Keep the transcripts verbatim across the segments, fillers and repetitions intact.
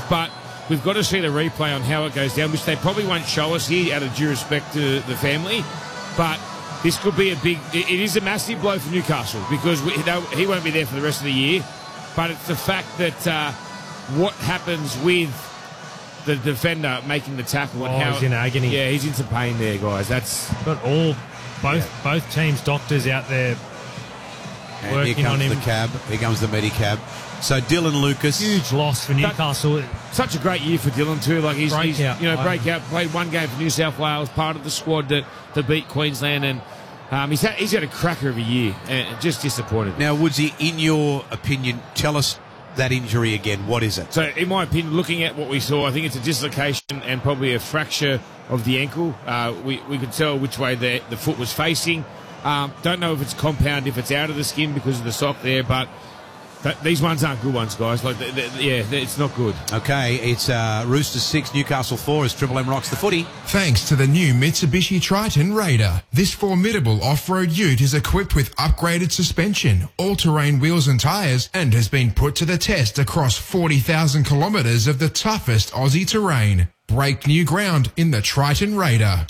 but we've got to see the replay on how it goes down, which they probably won't show us here out of due respect to the family. But this could be a big... It, it is a massive blow for Newcastle because we, he won't be there for the rest of the year. But it's the fact that uh, what happens with the defender making the tackle and oh, how... he's in agony. Yeah, he's into pain there, guys. That's... Got all... Both yeah. both teams' doctors out there and working here comes on him. the cab. Here comes the Medicab. So Dylan Lucas... Huge loss for Newcastle. That, such a great year for Dylan too. Like he's, he's breakout. you know, breakout. Played one game for New South Wales, part of the squad that, that beat Queensland, and um, he's had, he's had a cracker of a year. And just disappointed. Now, Woodsy, in your opinion, tell us that injury again. What is it? So, in my opinion, looking at what we saw, I think it's a dislocation and probably a fracture of the ankle. Uh, we we could tell which way the the foot was facing. Um, don't know if it's compound, if it's out of the skin because of the sock there, but. That, these ones aren't good ones, guys. Like, they, they, yeah, they, it's not good. Okay, it's uh, Roosters six, Newcastle four as Triple M rocks the footy. Thanks to the new Mitsubishi Triton Raider. This formidable off-road ute is equipped with upgraded suspension, all-terrain wheels and tyres, and has been put to the test across forty thousand kilometres of the toughest Aussie terrain. Break new ground in the Triton Raider.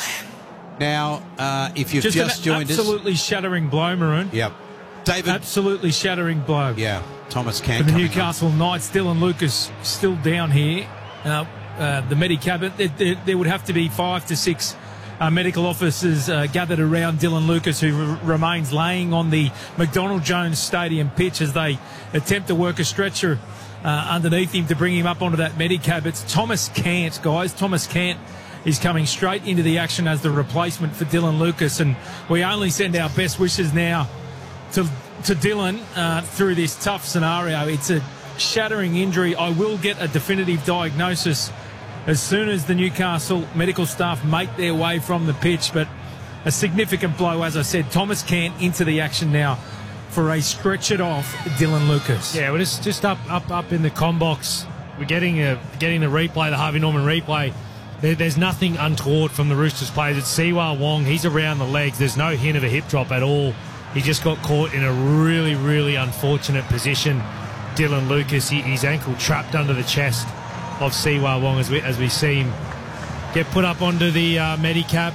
Now, uh, if you've just, just, an joined us... absolutely shattering blow, Maroon. Yep. David. Absolutely shattering blow. Yeah, Thomas Cant. For the Newcastle Knights, Dylan Lucas still down here. Uh, uh, the Medicab, there, there, there would have to be five to six uh, medical officers uh, gathered around Dylan Lucas, who r- remains laying on the McDonald Jones Stadium pitch as they attempt to work a stretcher uh, underneath him to bring him up onto that Medicab. It's Thomas Cant, guys. Thomas Cant is coming straight into the action as the replacement for Dylan Lucas, and we only send our best wishes now to to Dylan uh, through this tough scenario. It's a shattering injury. I will get a definitive diagnosis as soon as the Newcastle medical staff make their way from the pitch, but a significant blow, as I said. Thomas Cant into the action now for a stretchered off Dylan Lucas. Yeah, we're just, just up up up in the com box. We're getting a, getting the replay, the Harvey Norman replay. There, there's nothing untoward from the Roosters players. It's Siwa Wong. He's around the legs. There's no hint of a hip drop at all. He just got caught in a really, really unfortunate position. Dylan Lucas, he, his ankle trapped under the chest of Siwa Wong as we as we see him get put up onto the uh, Medicab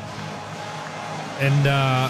and uh,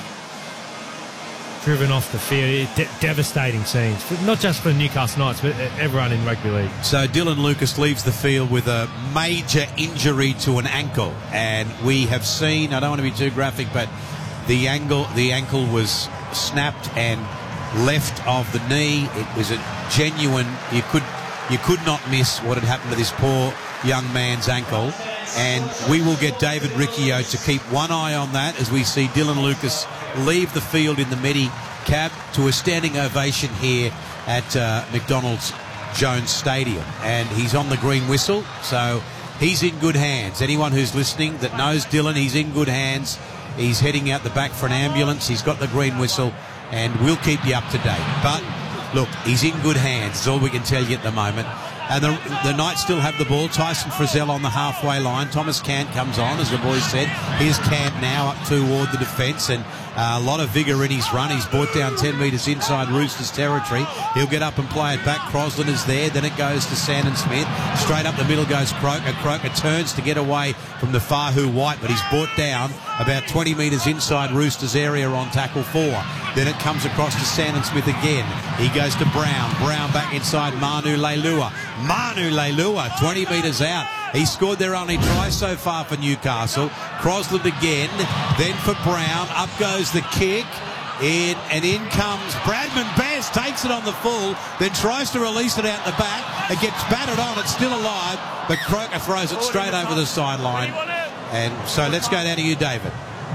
driven off the field. De- devastating scenes, not just for Newcastle Knights, but everyone in rugby league. So Dylan Lucas leaves the field with a major injury to an ankle, and we have seen, I don't want to be too graphic, but the ankle, the ankle was snapped and left of the knee. It was a genuine, you could you could not miss what had happened to this poor young man's ankle, and we will get David Riccio to keep one eye on that as we see Dylan Lucas leave the field in the Medicab to a standing ovation here at uh, McDonald's Jones Stadium, and he's on the green whistle, so he's in good hands. Anyone who's listening that knows Dylan, he's in good hands. He's heading out the back for an ambulance. He's got the green whistle, and we'll keep you up to date. But, look, he's in good hands. That's all we can tell you at the moment. And the, the Knights still have the ball. Tyson Frizzell on the halfway line. Thomas Cant comes on, as the boys said. Here's Cant now up toward the defence, and uh, a lot of vigour in his run. He's brought down ten metres inside Roosters territory. He'll get up and play it back. Crosland is there. Then it goes to Sandon Smith. Straight up the middle goes Croker. Croker turns to get away from the Fahu White, but he's brought down about twenty metres inside Roosters area on tackle four. Then it comes across to Sandon Smith again. He goes to Brown. Brown back inside Manu Leilua. Manu Leilua, twenty metres out. He scored their only try so far for Newcastle. Crosland again. Then for Brown. Up goes the kick. In and in comes Bradman Bass, takes it on the full, then tries to release it out the back. It gets battered on. It's still alive, but Croker throws it straight over the sideline. And so let's go down to you, David.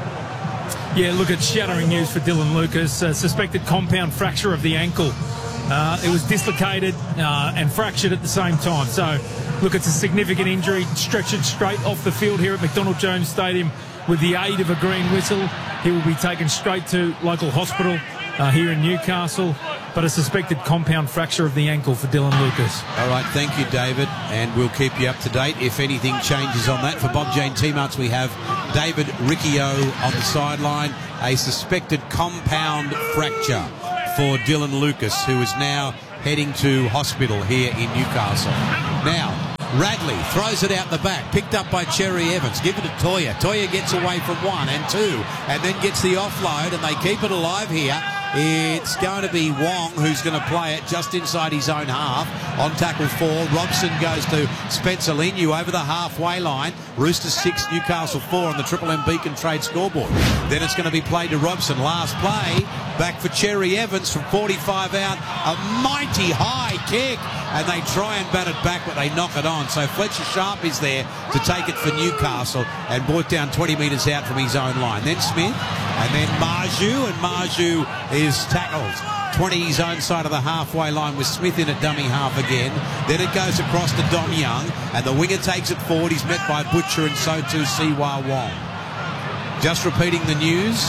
Yeah, look, at shattering news for Dylan Lucas. Uh, suspected compound fracture of the ankle. Uh, it was dislocated uh, and fractured at the same time. So, look, it's a significant injury. Stretched straight off the field here at McDonald Jones Stadium with the aid of a green whistle. He will be taken straight to local hospital uh, here in Newcastle. But a suspected compound fracture of the ankle for Dylan Lucas. All right, thank you, David, and we'll keep you up to date if anything changes on that. For Bob Jane Teamarts, we have David Riccio on the sideline. A suspected compound fracture for Dylan Lucas, who is now heading to hospital here in Newcastle. Now, Radley throws it out the back, picked up by Cherry Evans. Give it to Toya. Toya gets away from one and two, and then gets the offload, and they keep it alive here. It's going to be Wong who's going to play it just inside his own half. On tackle four, Robson goes to Spencer Linu over the halfway line. Roosters six, Newcastle four on the Triple M Beacon Trade scoreboard. Then it's going to be played to Robson. Last play, back for Cherry Evans from forty-five out. A mighty high kick, and they try and bat it back, but they knock it on. So Fletcher Sharp is there to take it for Newcastle and brought down twenty metres out from his own line. Then Smith, and then Marju, and Marju is tackled twenty his own side of the halfway line with Smith in at dummy half again. Then it goes across to Dom Young, and the winger takes it forward. He's met by Butcher, and so too Siwa Wong. Just repeating the news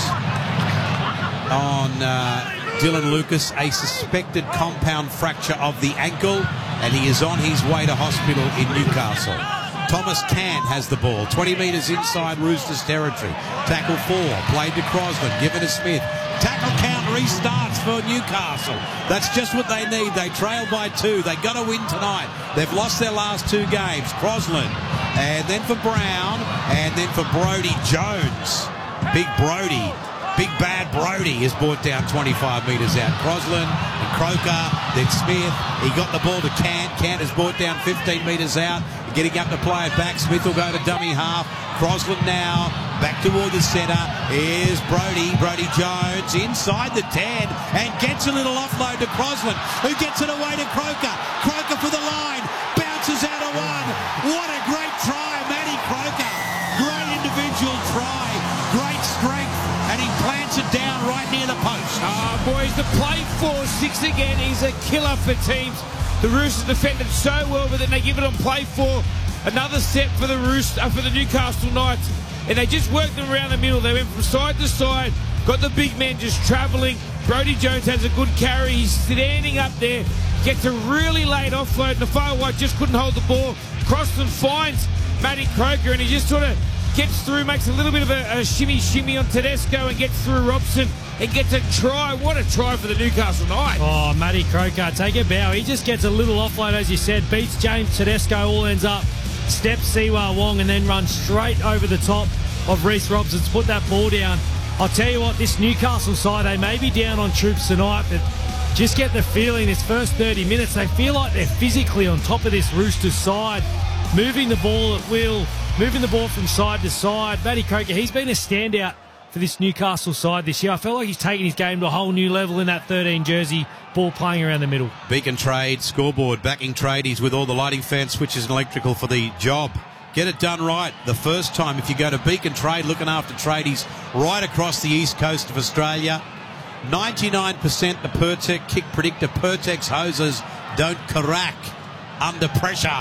on uh, Dylan Lucas, a suspected compound fracture of the ankle, and he is on his way to hospital in Newcastle. Thomas Cant has the ball, twenty metres inside Roosters territory. Tackle four, played to Crosland, given to Smith. Tackle count restarts for Newcastle. That's just what they need. They trail by two. They got to win tonight. They've lost their last two games. Crosland, and then for Brown, and then for Brodie Jones. Big Brodie. Big bad Brodie is brought down twenty-five metres out. Crosland and Croker, then Smith. He got the ball to Cant. Cant is brought down fifteen metres out. Getting up to play it back. Smith will go to dummy half. Crosland now back toward the centre. Here's Brodie. Brodie Jones inside the ten and gets a little offload to Crosland, who gets it away to Croker. Croker for the line. Bounces out of one. What a great try, Matty Croker. Great individual try. Great strength. And he plants it down right near the post. Ah, oh, boys, the play four six again is a killer for teams. The Roosters defended so well, but then they give it on play four. Another step for the Roost, uh, for the Newcastle Knights, and they just worked them around the middle. They went from side to side, got the big men just travelling. Brodie Jones has a good carry. He's standing up there, gets a really late offload, and the far wide just couldn't hold the ball. Crosland finds Matty Croker, and he just sort of gets through, makes a little bit of a, a shimmy shimmy on Tedesco, and gets through Robson and gets a try. What a try for the Newcastle Knights. Oh, Matty Croker, take a bow. He just gets a little offload, as you said, beats James Tedesco, all ends up, steps Siwa Wong, and then runs straight over the top of Reece Robson to put that ball down. I'll tell you what, this Newcastle side, they may be down on troops tonight, but just get the feeling this first thirty minutes, they feel like they're physically on top of this Roosters side, moving the ball at will, moving the ball from side to side. Matty Croker, he's been a standout for this Newcastle side this year. I feel like he's taken his game to a whole new level in that thirteen jersey, ball playing around the middle. Beacon Trade scoreboard, backing tradies with all the lighting, fan switches and electrical for the job. Get it done right the first time. If you go to Beacon Trade, looking after tradies right across the east coast of Australia. ninety-nine percent the Pertec kick predictor. Pertex hoses don't crack under pressure.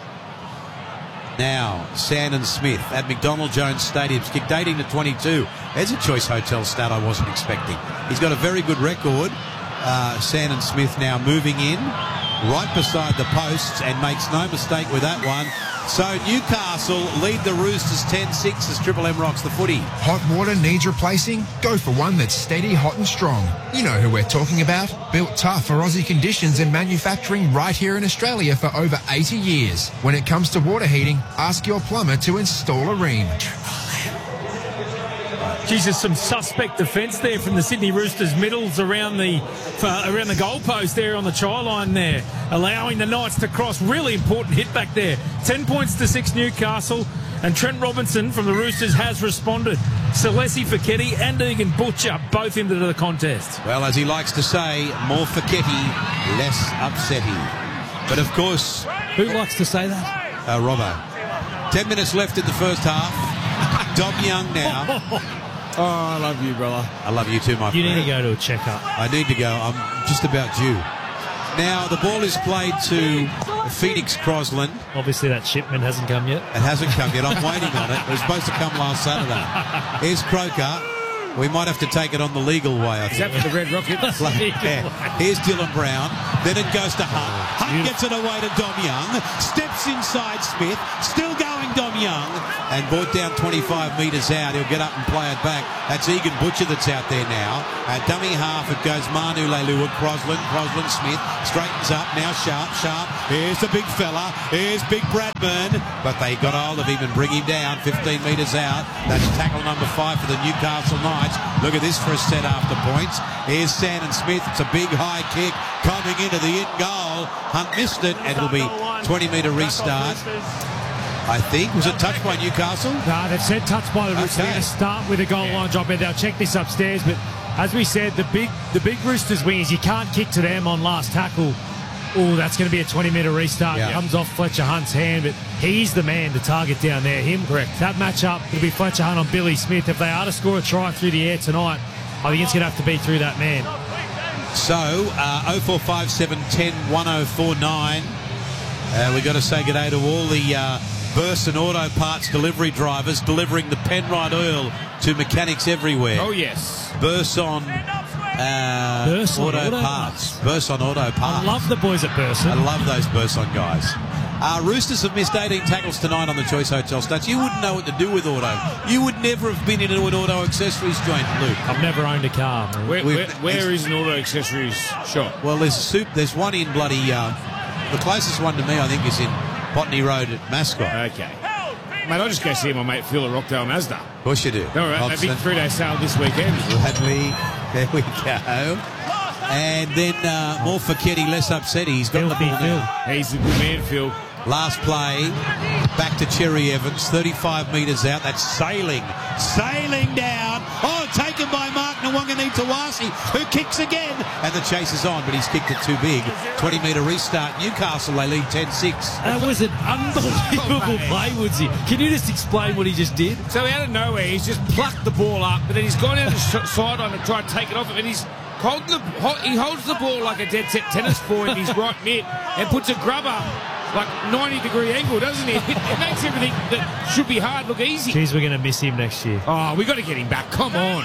Now, Sandon Smith at McDonald Jones Stadium's kicked eighteen to twenty-two. There's a Choice Hotel stat I wasn't expecting. He's got a very good record. Uh, Sandon Smith now moving in right beside the posts and makes no mistake with that one. So Newcastle lead the Roosters ten six as Triple M rocks the footy. Hot water needs replacing? Go for one that's steady, hot and strong. You know who we're talking about. Built tough for Aussie conditions and manufacturing right here in Australia for over eighty years. When it comes to water heating, ask your plumber to install a Rheem. Jesus, some suspect defence there from the Sydney Roosters middles around the uh, around the goalpost there on the try line there, allowing the Knights to cross. Really important hit back there. Ten points to six Newcastle, and Trent Robinson from the Roosters has responded. Celesi Feketi and Egan Butcher both into the contest. Well, as he likes to say, more Feketi, less upsetty. But of course, Who likes to say that? uh, Robbo. Ten minutes left in the first half. Dom Young now. Oh, I love you, brother. I love you too, my You friend. need to go to a checkup. I need to go. I'm just about due. Now, the ball is played to Phoenix Crosland. Obviously, that shipment hasn't come yet. It hasn't come yet. I'm waiting on it. It was supposed to come last Saturday. Here's Croker. We might have to take it on the legal way, I Is think. that for the Red Rockets? Yeah. Here's Dylan Brown. Then it goes to Hunt. Hunt gets it away to Dom Young. Steps inside Smith. Still going Dom Young. and brought down twenty-five metres out. He'll get up and play it back. That's Egan Butcher that's out there now. At dummy half, it goes Manu Leilua, Crosland, Crosland, Smith. Straightens up, now Sharp, Sharp. Here's the big fella. Here's big Bradburn. But they got hold of him and bring him down fifteen metres out. That's tackle number five for the Newcastle Knights. Look at this for a set after points. Here's Sandon Smith. It's a big high kick coming into the in goal. Hunt missed it, and it'll be twenty metre restart. I think. Was it touched by Newcastle? No, they've said touched by the Roosters. Okay. They're going to start with a goal Yeah. line drop, and they'll check this upstairs. But as we said, the big the big Roosters wingers, you can't kick to them on last tackle. Oh, that's going to be a twenty metre restart. Yeah. Comes off Fletcher Hunt's hand, but he's the man to target down there. Him. Correct. That matchup, it'll be Fletcher Hunt on Billy Smith. If they are to score a try through the air tonight, I think it's going to have to be through that man. So, uh, oh four five seven one oh one oh four nine. Uh, we've got to say good day to all the uh, Burson Auto Parts delivery drivers delivering the Penrite oil to mechanics everywhere. Oh, yes. Burson, uh, Burson Auto, Auto Parts. Burson Auto Parts. I love the boys at Burson. I love those Burson guys. Uh, Roosters have missed eighteen tackles tonight on the Choice Hotel stats. You wouldn't know what to do with auto. You would never have been into an auto accessories joint, Luke. I've never owned a car. man. Where, We've- where, where is an auto accessories shop? Well, there's a soup. There's one in bloody. Uh, the closest one to me, I think, is in Botany Road at Mascot. Okay. Mate, I'll just go see my mate Phil at Rockdale Mazda. Of course you do. All right, a big Hobson. three-day sale this weekend. Gladly. There we go. And then uh, more for Ketty, less upset. He's got the Filthy ball Phil. now. He's a good man, Phil. Last play, back to Cherry Evans, thirty-five metres out. That's sailing, sailing down. Oh, taken by Mark Nwanganitawasi, who kicks again. And the chase is on, but he's kicked it too big. twenty metre restart. Newcastle, they lead ten six. That was an unbelievable play, Woodsy. Can you just explain what he just did? So out of nowhere, he's just plucked the ball up, but then he's gone out the sh- sideline and tried to take it off him, and he's holding the, ho- he holds the ball like a dead set tennis ball in his right mitt and puts a grubber like ninety degree angle, doesn't he? It, it makes everything that should be hard look easy. Jeez, we're going to miss him next year. Oh, we got to get him back. Come on.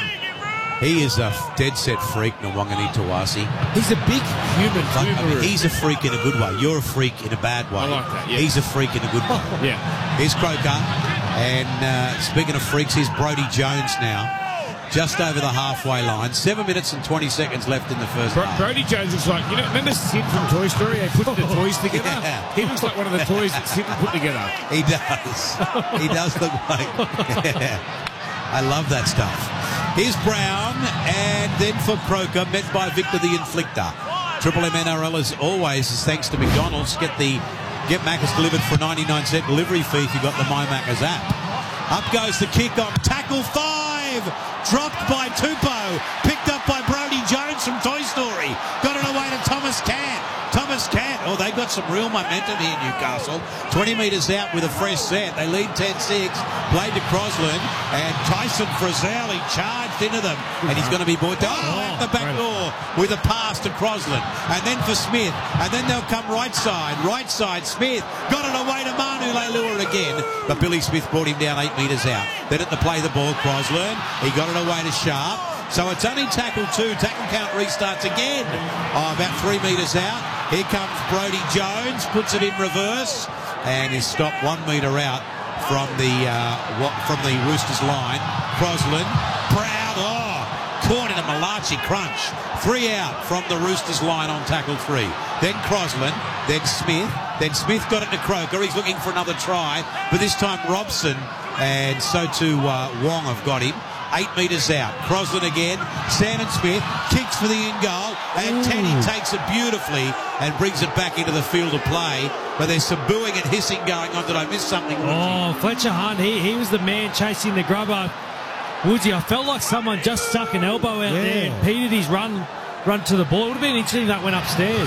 He is a dead set freak, Nwanganitawasi. He's a big human I mean, tumour. he's a freak in a good way. You're a freak in a bad way. I like that, yeah. He's a freak in a good way. Yeah. Here's Croker. And uh, speaking of freaks, here's Brodie Jones now. Just over the halfway line. Seven minutes and twenty seconds left in the first Bro- half. Brody Jones looks like, you know, remember Sid from Toy Story? They put the toys together. Yeah. He looks like one of the toys that Sid put together. He does. He does look like... Yeah. I love that stuff. Here's Brown, and then for Croker, met by Victor the Inflictor. Triple M N R L, as always, is thanks to McDonald's. Get the Get Macca's delivered for a ninety-nine cent delivery fee if you got the My Macca's app. Up goes the kick on tackle five. Dropped by Tupou. Picked up by Brodie Jones from Toy Story. Got it away to Thomas Cant. Thomas Cant. Oh, they've got some real momentum here, Newcastle. twenty metres out with a fresh set. They lead ten six. Played to Crosland. And Tyson Frizzell, he charged into them. And he's going to be brought down. Oh, out the back door with a pass to Crosland. And then for Smith. And then they'll come right side. Right side, Smith. Got it away to Manu Leilua again. But Billy Smith brought him down eight metres out. Then at the play the ball, Crosland. He got it away to Sharp. So it's only tackle two. Tackle count restarts again. Oh, about three metres out. Here comes Brodie Jones. Puts it in reverse. And is stopped one metre out from the uh, what, from the Roosters line. Crosland. Proud. Oh, caught in a Malachi crunch. Three out from the Roosters line on tackle three. Then Crosland. Then Smith. Then Smith got it to Croker. He's looking for another try. But this time Robson and so too uh, Wong have got him. Eight metres out. Crosland again. Sandon Smith kicks for the in goal. And Teddy takes it beautifully and brings it back into the field of play. But there's some booing and hissing going on. Did I miss something? Oh, Fletcher Hunt, he, he was the man chasing the grubber. Woodsy, I felt like someone just stuck an elbow out Yeah. there and impeded his run run to the ball. It would have been interesting if that went upstairs.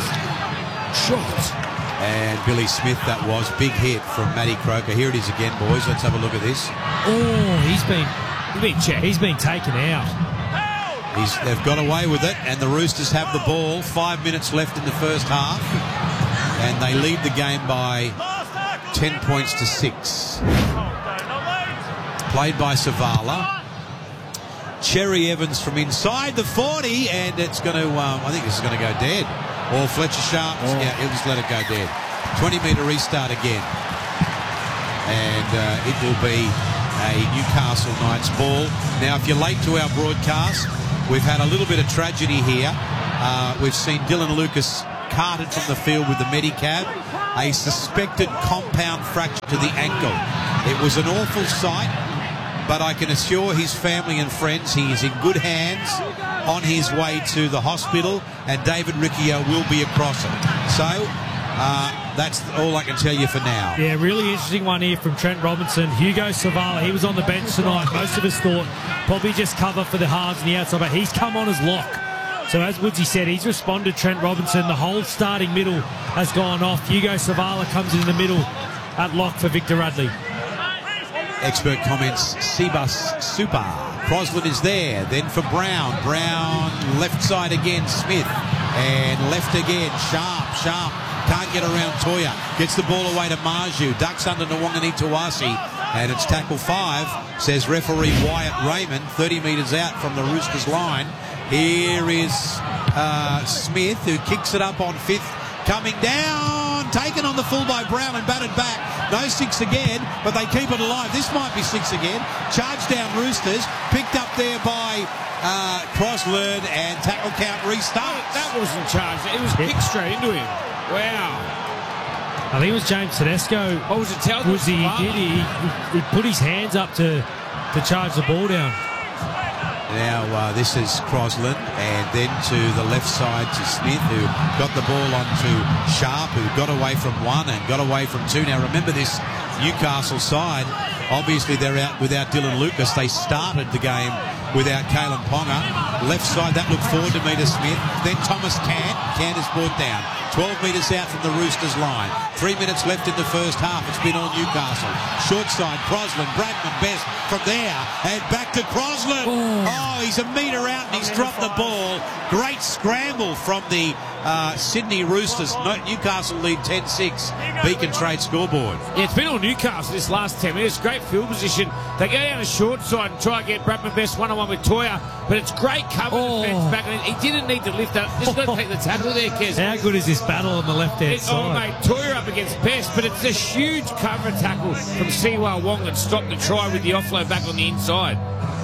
Shot. And Billy Smith, that was. Big hit from Matty Croker. Here it is again, boys. Let's have a look at this. Oh, he's been He's been checked. he's been taken out. He's, they've got away with it, and the Roosters have the ball. Five minutes left in the first half, and they lead the game by ten points to six. Played by Savala. Cherry Evans from inside the forty, and it's going to, um, I think this is going to go dead. Or Fletcher Sharp, yeah, he'll just let it go dead. twenty metre restart again. and uh, it will be a Newcastle Knights ball. Now, if you're late to our broadcast, we've had a little bit of tragedy here. Uh, we've seen Dylan Lucas carted from the field with the Medicab, a suspected compound fracture to the ankle. It was an awful sight, but I can assure his family and friends he is in good hands on his way to the hospital, and David Riccio will be across it. So uh, that's all I can tell you for now. Yeah, really interesting one here from Trent Robinson. Hugo Savala, he was on the bench tonight. Most of us thought probably just cover for the halves and the outside, but he's come on as lock. So as Woodsy said, he's responded, Trent Robinson. The whole starting middle has gone off. Hugo Savala comes in the middle at lock for Victor Radley. Expert comments, Seabus Super. Crosland is there. Then for Brown. Brown left side again. Smith. And left again. Sharp, Sharp. Can't get around Toya. Gets the ball away to Marju. Ducks under Nwangani Tuasi. And it's tackle five, says referee Wyatt Raymond, thirty metres out from the Roosters line. Here is uh, Smith, who kicks it up on fifth. Coming down. Taken on the full by Brown and batted back. No six again, but they keep it alive. This might be six again. Charged down Roosters. Picked up there by uh, Crosland, and tackle count restarts. That wasn't charged. It was kicked straight into him. Wow. I think it was James Tedesco. What was it? Tell Was he, he did he, he put his hands up to to charge the ball down. Now uh, this is Crosland, and then to the left side to Smith, who got the ball onto Sharp, who got away from one and got away from two. Now remember, this Newcastle side, obviously they're out without Dylan Lucas. They started the game without Kalen Ponga. Left side, that looked forward to Meter Smith. Then Thomas Cant. Cant is brought down. twelve metres out from the Roosters line. Three minutes left in the first half. It's been all Newcastle. Short side, Crosland, Bradman Best from there, and back to Crosland. Oh, oh he's a metre out and he's dropped the ball. Great scramble from the uh, Sydney Roosters. No, Newcastle lead ten six. Beacon Trade scoreboard. Yeah, it's been all Newcastle this last ten minutes. Great field position. They go down the short side and try and get Bradman Best one-on-one with Toya, but it's great cover Oh. defence back. And he didn't need to lift up. Just got to take the tackle there, Kes. How good is this battle on the left-hand It, oh, side? mate, Toya up against Best, but it's a huge cover tackle from Siwa Wong that stopped the try with the offload back on the inside.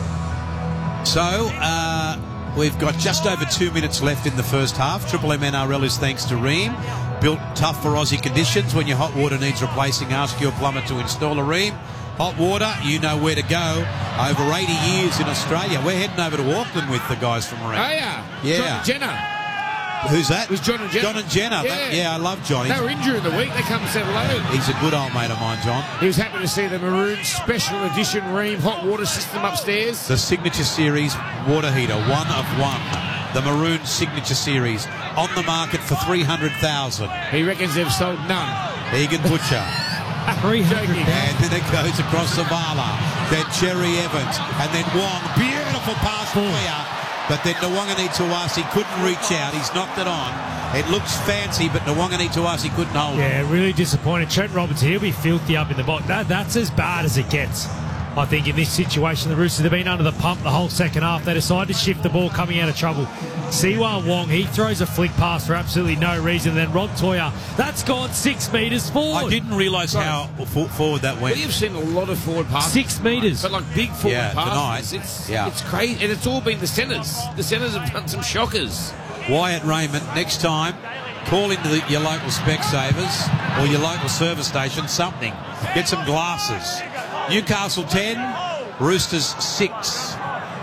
So, uh, we've got just over two minutes left in the first half. Triple M N R L is thanks to Rheem. Built tough for Aussie conditions. When your hot water needs replacing, ask your plumber to install a Rheem. Hot water, you know where to go. Over eighty years in Australia. We're heading over to Auckland with the guys from Rheem. Oh, yeah. Yeah. John and Jenna. Who's that? It was John and Jenna. John and Jenna. Yeah, That- yeah I love John. They He's, were injured in the week. They come and said hello. he's a good old mate of mine, John. He was happy to see the Maroon Special Edition Rheem hot water system upstairs. The Signature Series water heater, one of one. The Maroon Signature Series, on the market for three hundred thousand dollars. He reckons they've sold none. Egan Butcher. three hundred. Joking. And then it goes across Zavala. Then Cherry Evans. And then Wong. Beautiful pass for you. But then Nwangani Tuasi couldn't reach out. He's knocked it on. It looks fancy, but Nwangani Tuasi couldn't hold it. Yeah, really disappointed. Trent Robertson, he'll be filthy up in the box. That, that's as bad as it gets. I think in this situation, the Roosters have been under the pump the whole second half. They decide to shift the ball coming out of trouble. Siwa Wong, he throws a flick pass for absolutely no reason. Then Rod Toya, that's gone six metres forward. I didn't realise how for- forward that went. We have seen a lot of forward passes. Six metres. But like big forward Yeah, passes. tonight. It's, Yeah. it's crazy. And it's all been the centres. The centres have done some shockers. Wyatt Raymond, next time, call into the, your local Specsavers or your local service station, something. Get some glasses. Newcastle ten, Roosters six.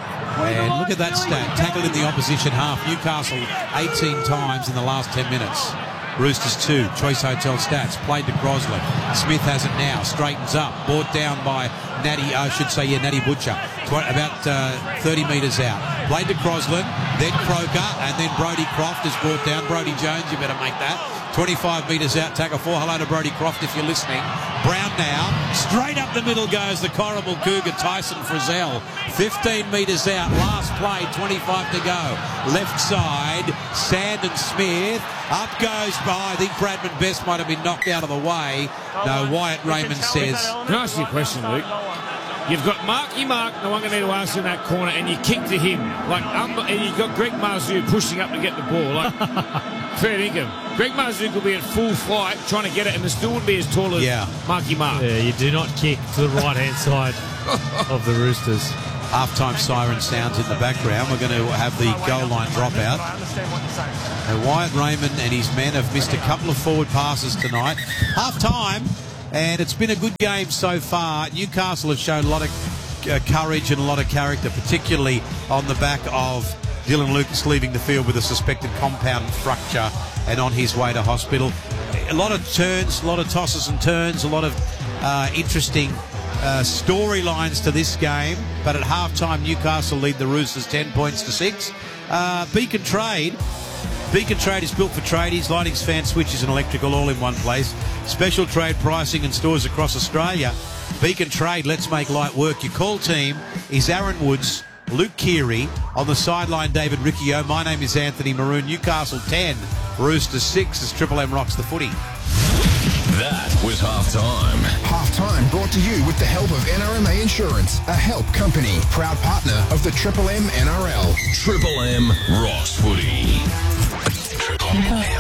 And look at that stat. Tackled in the opposition half. Newcastle eighteen times in the last ten minutes. Roosters two. Choice Hotel stats. Played to Crosland. Smith has it now. Straightens up. Brought down by Natty, I should say, yeah, Natty Butcher. Tw- about uh, thirty metres out. Played to Crosland. Then Croker. And then Brodie Croft is brought down. Brodie Jones, you better make that. twenty-five metres out. Tackle four. Hello to Brodie Croft if you're listening. Brown now. Straight up the middle goes the Corrimal Cougar, Tyson Frizzell. fifteen metres out. Last play. twenty-five to go. Left side. Sandon Smith. Up goes by. I think Bradman Best might have been knocked out of the way. No, Wyatt Raymond says. Can I ask you a question, Luke? You've got Marky Mark, the one going to ask in that corner, and you kick to him. Like, um, and you've got Greg Marzhew pushing up to get the ball. Like, fair dinkum. Greg Marzhew could be at full flight trying to get it, and it still wouldn't be as tall as Yeah. Marky Mark. Yeah, you do not kick to the right-hand side of the Roosters. Half-time siren sounds in the background. We're going to have the goal line dropout. Now, Wyatt Raymond and his men have missed a couple of forward passes tonight. Half-time, and it's been a good game so far. Newcastle have shown a lot of uh, courage and a lot of character, particularly on the back of Dylan Lucas leaving the field with a suspected compound fracture and on his way to hospital. A lot of turns, a lot of tosses and turns, a lot of uh, interesting Uh, storylines to this game, but at halftime Newcastle lead the Roosters ten points to six. Uh, Beacon Trade. Beacon Trade is built for tradies, lightings, fans, switches and electrical all in one place. Special trade pricing in stores across Australia. Beacon Trade, let's make light work. Your call team is Aaron Woods, Luke Keary, on the sideline David Riccio. My name is Anthony Maroon. Newcastle ten, Roosters six as Triple M rocks the footy. That was halftime. Halftime brought to you with the help of N R M A Insurance, a help company, proud partner of the Triple M N R L. Triple M rocks footy. Triple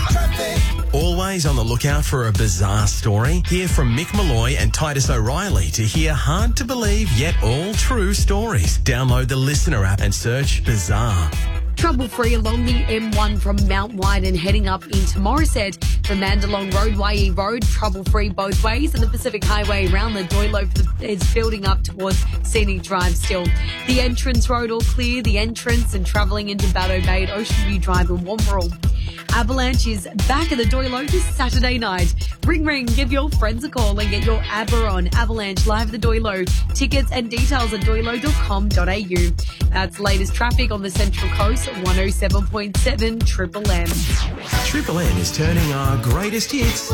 M. Always on the lookout for a bizarre story? Hear from Mick Malloy and Titus O'Reilly to hear hard-to-believe yet all-true stories. Download the Listener app and search Bizarre. Trouble-free along the M one from Mount White and heading up into Morisset. The Mandalong Roadway Road, trouble-free both ways, and the Pacific Highway around the Doylo is building up towards Scenic Drive still. The entrance road all clear, the entrance and travelling into Batto Bay at Ocean View Drive in Wamberal. Avalanche is back at the Doylo this Saturday night. Ring ring, give your friends a call and get your ABBA on. Avalanche live at the Doylo. Tickets and details at doylo dot com dot a u. That's latest traffic on the Central Coast, one oh seven point seven Triple M. Triple M is turning our greatest hits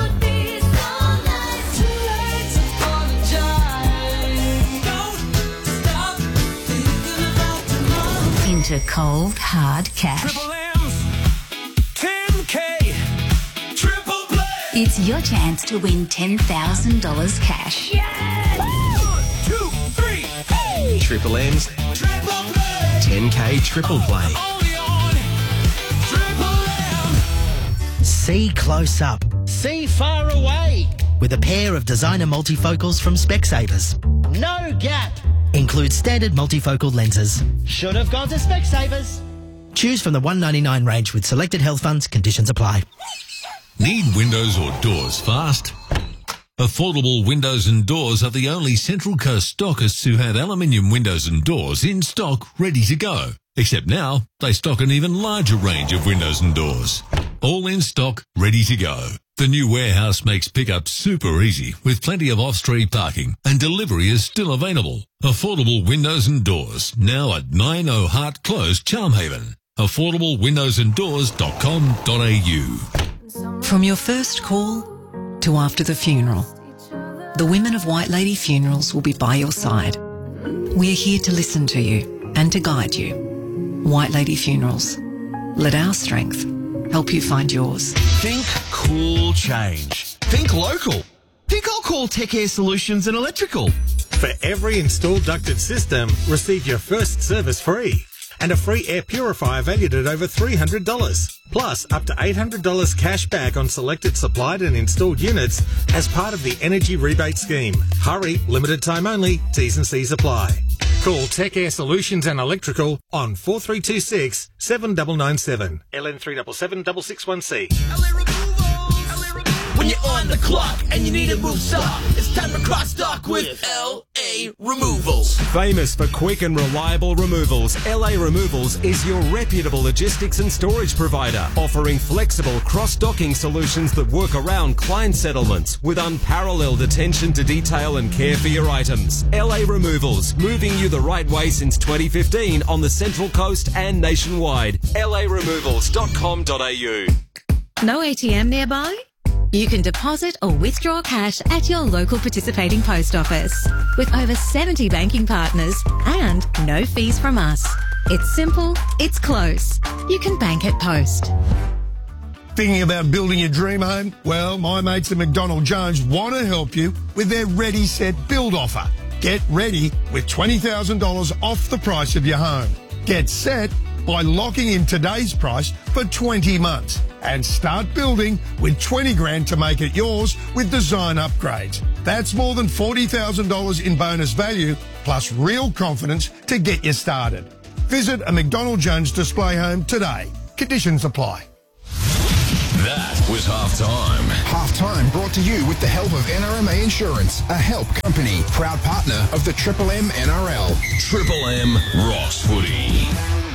into cold, hard cash. Triple M's ten K Triple Play. It's your chance to win ten thousand dollars cash. One, two, three, hey. Triple M's Triple Play. ten K Triple Play. Only on Triple M. See close up. See far away. With a pair of designer multifocals from Specsavers. No gap. Includes standard multifocal lenses. Should have gone to Specsavers. Choose from the one ninety-nine range with selected health funds. Conditions apply. Need windows or doors fast? Affordable Windows and Doors are the only Central Coast stockists who have aluminium windows and doors in stock ready to go. Except now, they stock an even larger range of windows and doors. All in stock, ready to go. The new warehouse makes pickup super easy with plenty of off-street parking, and delivery is still available. Affordable Windows and Doors, now at nine oh Hart Close, Charmhaven. affordable windows and doors dot com dot a u. From your first call to after the funeral, the women of White Lady Funerals will be by your side. We're here to listen to you and to guide you. White Lady Funerals. Let our strength help you find yours. Think cool change. Think local. Think I'll call Tech Air Solutions and Electrical. For every installed ducted system, receive your first service free. And a free air purifier valued at over three hundred dollars. Plus, up to eight hundred dollars cash back on selected supplied and installed units as part of the Energy Rebate Scheme. Hurry, limited time only, T's and C's apply. Call Tech Air Solutions and Electrical on four three two six, seven nine nine seven. L N three seven seven six six one C. When you're on the clock and you need a move stop, it's time to cross stock with L A Removals. Famous for quick and reliable removals, L A Removals is your reputable logistics and storage provider, offering flexible cross-docking solutions that work around client settlements with unparalleled attention to detail and care for your items. L A Removals, moving you the right way since twenty fifteen on the Central Coast and nationwide. L A removals dot com dot a u. No A T M nearby? You can deposit or withdraw cash at your local participating post office. With over seventy banking partners and no fees from us. It's simple, it's close. You can bank at Post. Thinking about building your dream home? Well, my mates at McDonald Jones want to help you with their Ready Set Build offer. Get ready with twenty thousand dollars off the price of your home. Get set by locking in today's price for twenty months and start building with twenty grand to make it yours with design upgrades. That's more than forty thousand dollars in bonus value plus real confidence to get you started. Visit a McDonald Jones display home today. Conditions apply. That was halftime. Halftime brought to you with the help of N R M A Insurance, a help company, proud partner of the Triple M N R L. Triple M Rocks Footy.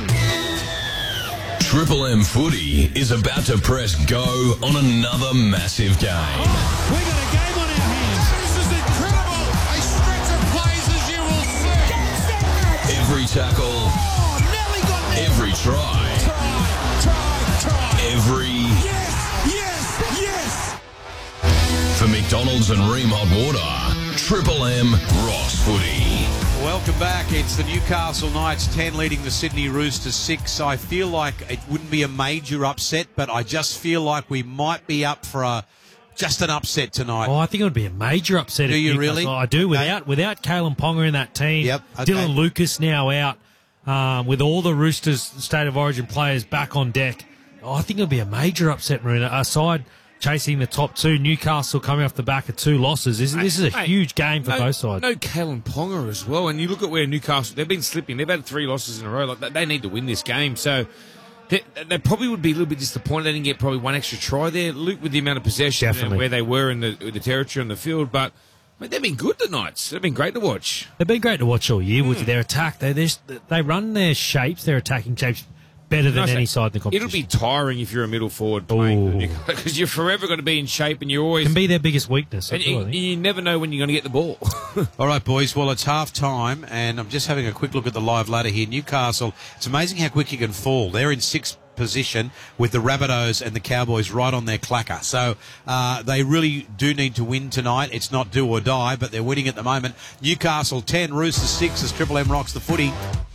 Triple M Footy is about to press go on another massive game. We got a game on our hands. This is incredible. A stretch of plays as you will see. Every tackle, Oh, Nelly got it. every try, Try, try, try. every... Yes, yes, yes. For McDonald's and Ream Hot Water, Triple M Rocks Footy. Welcome back. It's the Newcastle Knights ten leading the Sydney Roosters six. I feel like it wouldn't be a major upset, but I just feel like we might be up for a just an upset tonight. Oh, I think it would be a major upset. Do if you Newcastle- really? I do. Without without Kalen Ponga in that team, Yep, okay. Dylan Lucas now out, um, with all the Roosters State of Origin players back on deck. Oh, I think it'll be a major upset, Marina. Aside chasing the top two, Newcastle coming off the back of two losses. This, this is a Mate, huge game for no, both sides. No Kalen Ponga as well. And you look at where Newcastle, they've been slipping. They've had three losses in a row. Like they, they need to win this game. So they, they probably would be a little bit disappointed they didn't get probably one extra try there. Luke, with the amount of possession Definitely. and where they were in the, with the territory on the field. But mate, they've been good, the Knights. They've been great to watch. They've been great to watch all year. Hmm. With their attack, they they they run their shapes, their attacking shapes better than Nice. any side in the competition. It'll be tiring if you're a middle forward playing because you're forever going to be in shape and you're always Can be their biggest weakness. and as well, you, I think. you never know when you're going to get the ball. All right, boys. Well, it's half time, and I'm just having a quick look at the live ladder here. Newcastle, it's amazing how quick you can fall. They're in sixth position with the Rabbitohs and the Cowboys right on their clacker. So uh, they really do need to win tonight. It's not do or die, but they're winning at the moment. Newcastle ten, Roosters six as Triple M rocks the footy.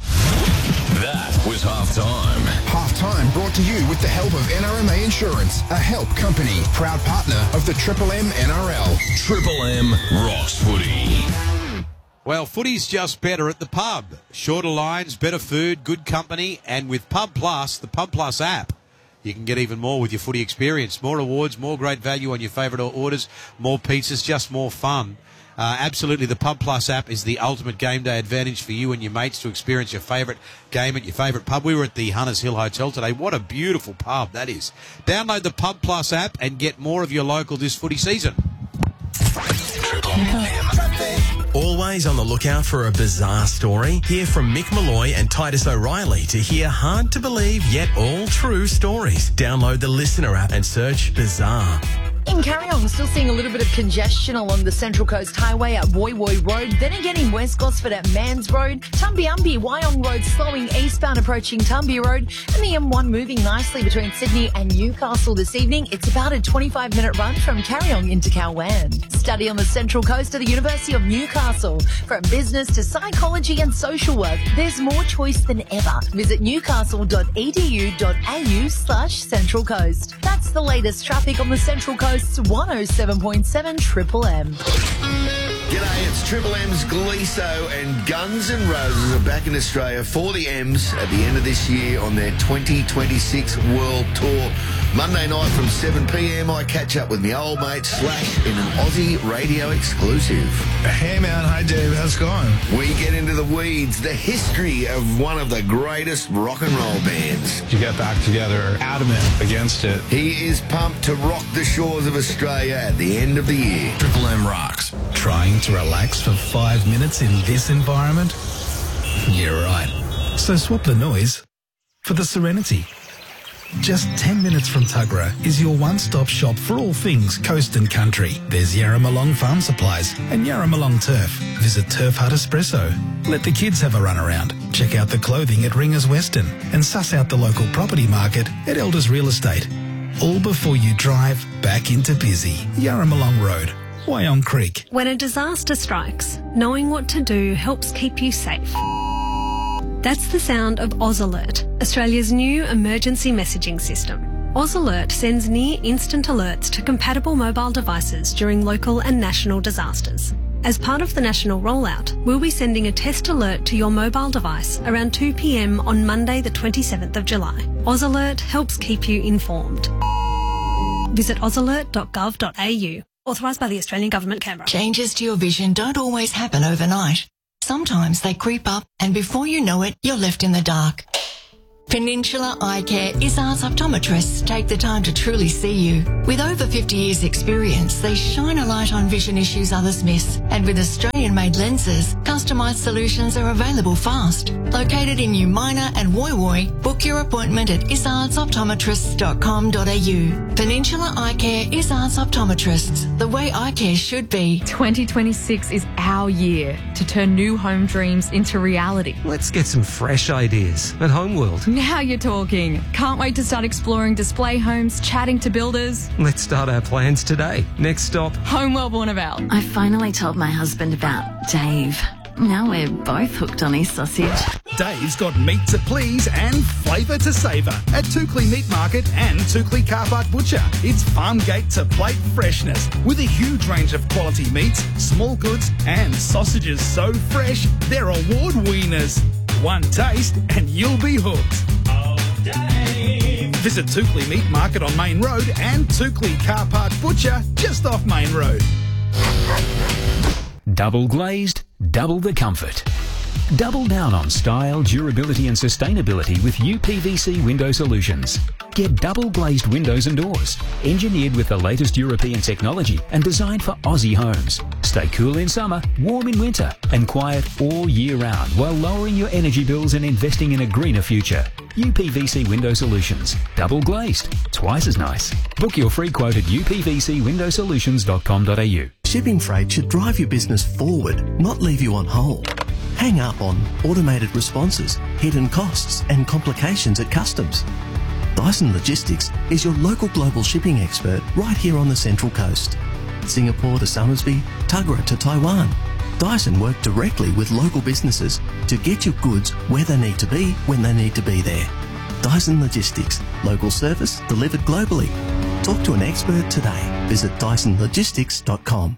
That was halftime. Halftime brought to you with the help of N R M A Insurance, a help company, proud partner of the Triple M N R L. Triple M Rocks Footy. Well, footy's just better at the pub. Shorter lines, better food, good company, and with Pub Plus, the Pub Plus app, you can get even more with your footy experience. More rewards, more great value on your favourite orders, more pizzas, just more fun. Uh, absolutely, the Pub Plus app is the ultimate game day advantage for you and your mates to experience your favourite game at your favourite pub. We were at the Hunters Hill Hotel today. What a beautiful pub that is. Download the Pub Plus app and get more of your local this footy season. Always on the lookout for a bizarre story? Hear from Mick Malloy and Titus O'Reilly to hear hard to believe yet all true stories. Download the Listener app and search Bizarre. In Carryong, still seeing a little bit of congestion along the Central Coast Highway at Woy Woy Road. Then again in West Gosford at Mans Road. Tumbiumbi, Wyong Road slowing eastbound approaching Tumbi Road. And the M one moving nicely between Sydney and Newcastle this evening. It's about a twenty-five minute run from Carryong into Cowan. Study on the Central Coast at the University of Newcastle. From business to psychology and social work, there's more choice than ever. Visit newcastle.edu.au slash Central Coast. That's the latest traffic on the Central Coast. one oh seven point seven Triple M. G'day, it's Triple M's Gleeso and Guns N' Roses are back in Australia for the M's at the end of this year on their twenty twenty-six World Tour. Monday night from seven p.m. I catch up with my old mate Slash in an Aussie radio exclusive. Hey man, hi Dave, how's it going? We get into the weeds, the history of one of the greatest rock and roll bands. To get back together, adamant against it. He is pumped to rock the shores of Australia at the end of the year. Triple M rocks. Trying to relax for five minutes in this environment? You're right. So swap the noise for the serenity. Just ten minutes from Tuggerah is your one-stop shop for all things coast and country. There's Yarramalong Farm Supplies and Yarramalong Turf. Visit Turf Hut Espresso. Let the kids have a run around. Check out the clothing at Ringers Western and suss out the local property market at Elders Real Estate. All before you drive back into busy Yarramalong Road, Wyong Creek. When a disaster strikes, knowing what to do helps keep you safe. That's the sound of Oz Alert, Australia's new emergency messaging system. Oz Alert sends near instant alerts to compatible mobile devices during local and national disasters. As part of the national rollout, we'll be sending a test alert to your mobile device around two p m on Monday the twenty-seventh of July. AusAlert helps keep you informed. Visit ausalert dot gov dot a u. Authorised by the Australian Government, Canberra. Changes to your vision don't always happen overnight. Sometimes they creep up and before you know it, you're left in the dark. Peninsula Eye Care Izzard's optometrists take the time to truly see you. With over fifty years experience, they shine a light on vision issues others miss. And with Australian-made lenses, customised solutions are available fast. Located in New Minor and Woy Woy, book your appointment at izzards optometrists dot com dot a u. Peninsula Eye Care Izzard's optometrists, the way eye care should be. twenty twenty-six is our year to turn new home dreams into reality. Let's get some fresh ideas at Homeworld. Now you're talking. Can't wait to start exploring display homes, chatting to builders. Let's start our plans today. Next stop, Homeworld Warnervale. I finally told my husband about Dave. Now we're both hooked on his sausage. Dave's got meat to please and flavour to savour at Toukley Meat Market and Toukley Car Park Butcher. It's farm gate to plate freshness with a huge range of quality meats, small goods and sausages so fresh they're award winners. One taste and you'll be hooked. Oh, Dave. Visit Toukley Meat Market on Main Road and Toukley Car Park Butcher just off Main Road. Double glazed, double the comfort. Double down on style, durability and sustainability with U P V C window solutions. Get double glazed windows and doors, engineered with the latest European technology and designed for Aussie homes. Stay cool in summer, warm in winter and quiet all year round while lowering your energy bills and investing in a greener future. U P V C Window Solutions. Double glazed. Twice as nice. Book your free quote at u p v c window solutions dot com dot a u. Shipping freight should drive your business forward, not leave you on hold. Hang up on automated responses, hidden costs and complications at customs. Dyson Logistics is your local global shipping expert right here on the Central Coast. Singapore to Somersby, Tuggerah to Taiwan. Dyson work directly with local businesses to get your goods where they need to be when they need to be there. Dyson Logistics, local service delivered globally. Talk to an expert today. Visit dyson logistics dot com.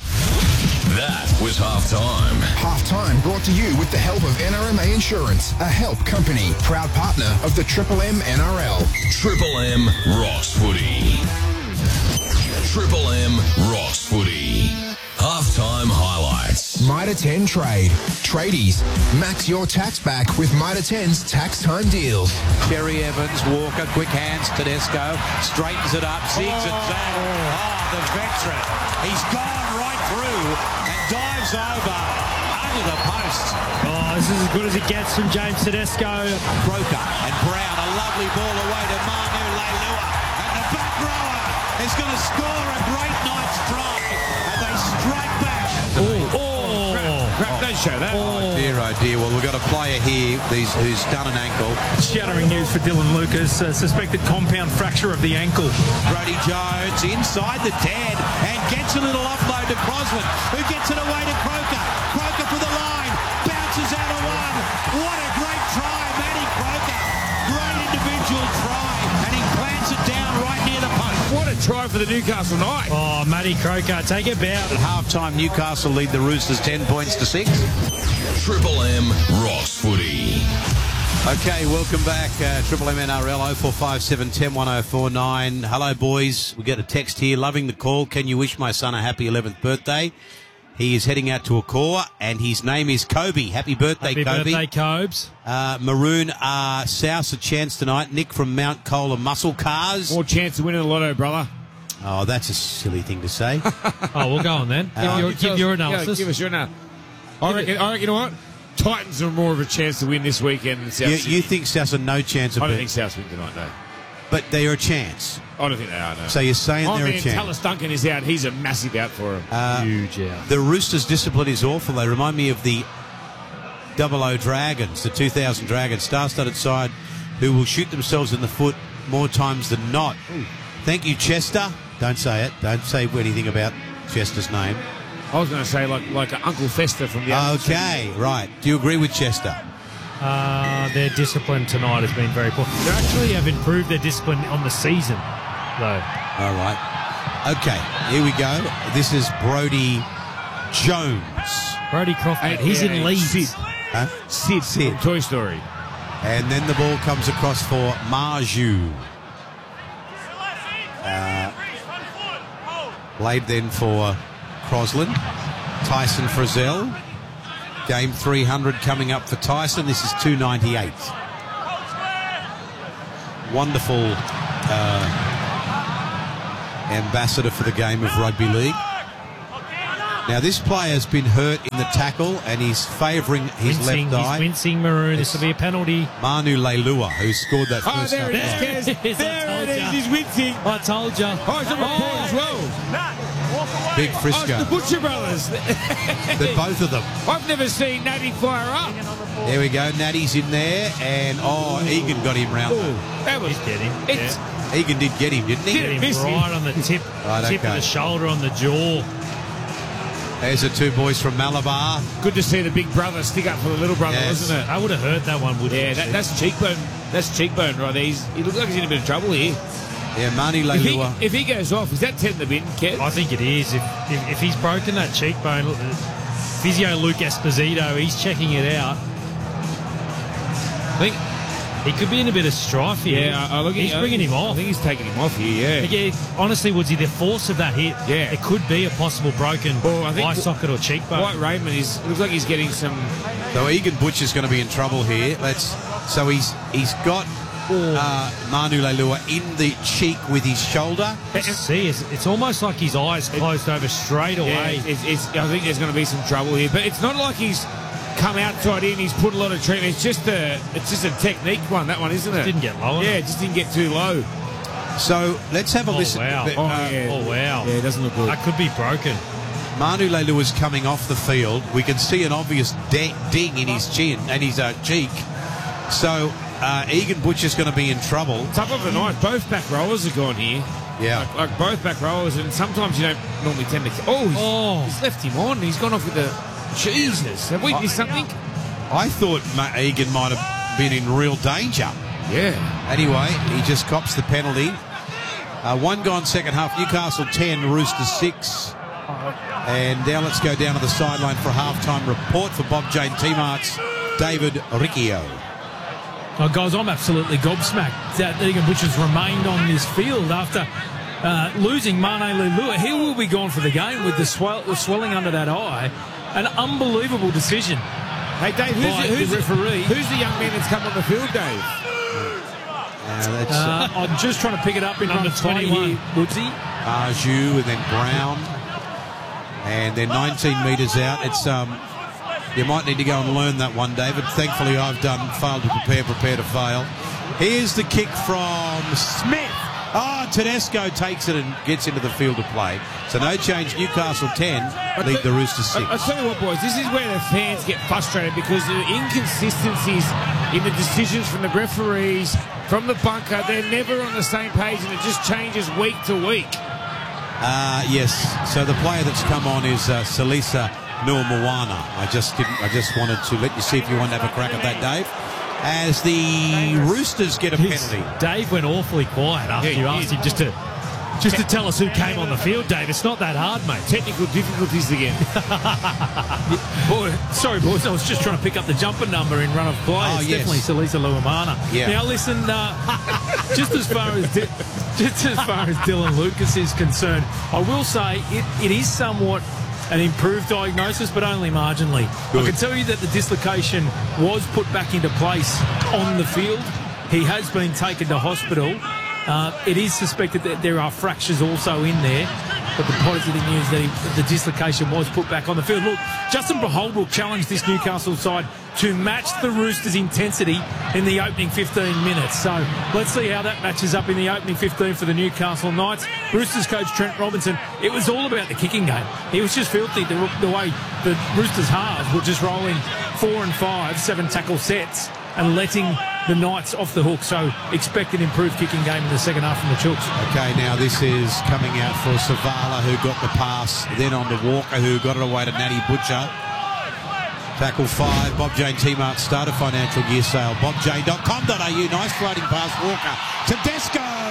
That was halftime. Halftime brought to you with the help of N R M A Insurance, a help company, proud partner of the Triple M N R L. Triple M Rocks Footy. Triple M Rocks Footy. Halftime highlights. Mitre ten Trade. Tradies. Max your tax back with Mitre ten's tax time deals. Cherry Evans, Walker, quick hands, Tedesco, straightens it up, zigs and zags. Oh, the veteran. He's gone right through and dives over under the post. Oh, this is as good as it gets from James Tedesco. Croker and Brown, a lovely ball away to Manu Leilua. And the back rower is going to score a great night's try. And they strike back. Oh, oh, crap, crap, don't show that. Oh, dear, oh dear. Well, we've got a player here these, who's done an ankle. Shattering news for Dylan Lucas. Uh, suspected compound fracture of the ankle. Brodie Jones inside the ten and gets a little offload to Crosland, who gets it away to Croker. Croker for the line. Bounces out of one. What a great try, Matty Croker. Great individual try. And he plants it down right near the post. What a try for the Newcastle Knights. Oh, Matty Croker, take it back. At half-time, Newcastle lead the Roosters ten points to six. Triple M Rocks Footy. Okay, welcome back. Uh, Triple M N R L oh four five seven, one oh, one oh four nine. Hello, boys. We get a text here. Loving the call. Can you wish my son a happy eleventh birthday? He is heading out to Akor, and his name is Kobe. Happy birthday, Happy Kobe. birthday, Cobes. Uh, Maroon are South a chance tonight. Nick from Mount Cola Muscle Cars. More chance of winning the lotto, brother. Oh, that's a silly thing to say. Oh, we'll go on then. Give, Uh, your, you give tell your us- yeah, analysis. give us your analysis. I reckon, I reckon, you know what? Titans are more of a chance to win this weekend than South You, Sydney. you think South are no chance of I don't beating- think South win tonight, no. But they are a chance. I don't think they are, no. So you're saying oh, they're man, a chance. Tallis Duncan is out. He's a massive out for him. Uh, Huge out. The Roosters' discipline is awful. They remind me of the Double O Dragons, the two thousand Dragons, star-studded side, who will shoot themselves in the foot more times than not. Ooh. Thank you, Chester. Don't say it. Don't say anything about Chester's name. I was going to say like like Uncle Fester from the other Okay, right. Do you agree with Chester? Uh, their discipline tonight has been very poor. They actually have improved their discipline on the season, though. All right. Okay, here we go. This is Brodie Jones. Brody Crawford. And- He's yeah, in Leeds. Sid. Huh? Sid. Sid. Toy Story. And then the ball comes across for Marju. Uh, played then for Crosland. Tyson Frizzell. Game three hundred coming up for Tyson. This is two ninety-eight. Wonderful uh, ambassador for the game of rugby league. Now, this player's been hurt in the tackle and he's favouring his Wincing, left eye. He's wincing, Maroon. This will be a penalty. Manu Leilua, who scored that Oh, first there it half. is, Kez. There it is. He's wincing. I told you. Oh, it's on the report as well. Big Oh, Frisco. it's the Butcher Brothers. The both of them. I've never seen Natty fire up. There we go. Natty's in there, and oh, Egan got him round. Ooh, that was Did get him. It's, Yeah. Egan did get him, didn't he? Get him miss him. right on the tip, Right, tip okay. of the shoulder, on the jaw. There's the two boys from Malabar. Good to see the big brother stick up for the little brother, Yes. wasn't it? I would have heard that one, wouldn't Yeah, it? that, that's cheekbone. That's cheekbone right there. He's, he looks like he's in a bit of trouble here. Yeah, Manu If he, Leilua. if he goes off, is that ten in the bin, Kev? I think it is. If, if, if he's broken that cheekbone, look, physio Luke Esposito, he's checking it out. I think. He could be in a bit of strife here. Yeah, I, I look, he's I bringing think- him off. I think he's taking him off here. Yeah. Yeah, honestly, Woodsy, the force of that hit, Yeah. it could be a possible broken Well, I think eye socket or cheekbone. White Raymond is looks like he's getting some. So Egan Butcher's going to be in trouble here. Let's. So he's he's got uh, Manu Leilua in the cheek with his shoulder. See, it's, it's almost like his eyes closed over straight Yeah, away. it's, it's, I think there's going to be some trouble here, but it's not like he's come outside in. He's put a lot of treatment. It's just a it's just a technique one. That one, isn't it? Didn't get low enough. Yeah, it just didn't get too low. So let's have a Oh, listen. wow. Uh, Oh, yeah. Oh, wow. Yeah, it doesn't look good. That could be broken. Manu Leilua's coming off the field. We can see an obvious de- ding in his chin and his uh, cheek. So uh, Egan Butcher's going to be in trouble. Top of the night, both back rollers are gone here. Yeah. Like, like both back rollers, and sometimes you don't normally tend to. Oh, he's, Oh. he's left him on. He's gone off with the. Jesus, have we missed something? I thought Ma- Egan might have been in real danger. Yeah. Anyway, he just cops the penalty. Uh, one gone second half. Newcastle ten, Roosters six. And now let's go down to the sideline for a halftime report for Bob Jane T-Mart's David Riccio. Oh, guys, I'm absolutely gobsmacked that Egan Butcher's remained on this field after uh, losing Mane Leilua. He will be gone for the game with the, swell, the swelling under that eye. An unbelievable decision. Hey, Dave, who's, by the, who's, the referee. who's the young man that's come on the field, Dave? Uh, that's Uh, I'm just trying to pick it up in Number front of twenty here, Woodsy. Arju and then Brown. And they're nineteen metres out. It's um, you might need to go and learn that one, David. Thankfully, I've done failed to prepare, prepare to fail. Here's the kick from Smith. Ah, oh, Tedesco takes it and gets into the field of play. So no change. Newcastle ten, lead the Roosters six. I, I tell you what, boys, this is where the fans get frustrated because the inconsistencies in the decisions from the referees, from the bunker, they're never on the same page, and it just changes week to week. Uh, yes. So the player that's come on is uh, Salisa Nuamoana. I just didn't. I just wanted to let you see if you want to have a crack at that, Dave. As the Roosters get a penalty. Dave went awfully quiet after Yeah, he you asked did. him just to just to tell us who came on the field, Dave. It's not that hard, mate. Technical difficulties again. Boy, sorry, boys. I was just trying to pick up the jumper number in run of play. Oh, it's yes. definitely Salisa Luamana. Yeah. Now, listen, uh, just as far as Di- just as far as Dylan Lucas is concerned, I will say it, it is somewhat an improved diagnosis, but only marginally. Good. I can tell you that the dislocation was put back into place on the field. He has been taken to hospital. Uh, it is suspected that there are fractures also in there, but the positive news that he, the dislocation was put back on the field. Look, Justin Beholdbrook challenged this Newcastle side to match the Roosters' intensity in the opening fifteen minutes. So let's see how that matches up in the opening fifteen for the Newcastle Knights. Roosters coach Trent Robinson, it was all about the kicking game. He was just filthy the, the way the Roosters halves were just rolling four and five, seven tackle sets and letting the Knights off the hook. So expect an improved kicking game in the second half from the Chooks. Okay, now this is coming out for Savala, who got the pass, then on to Walker, who got it away to Natty Butcher. Tackle five, Bob Jane T-Mart starter financial year sale, bob jane dot com dot a u. Nice floating pass, Walker. Tedesco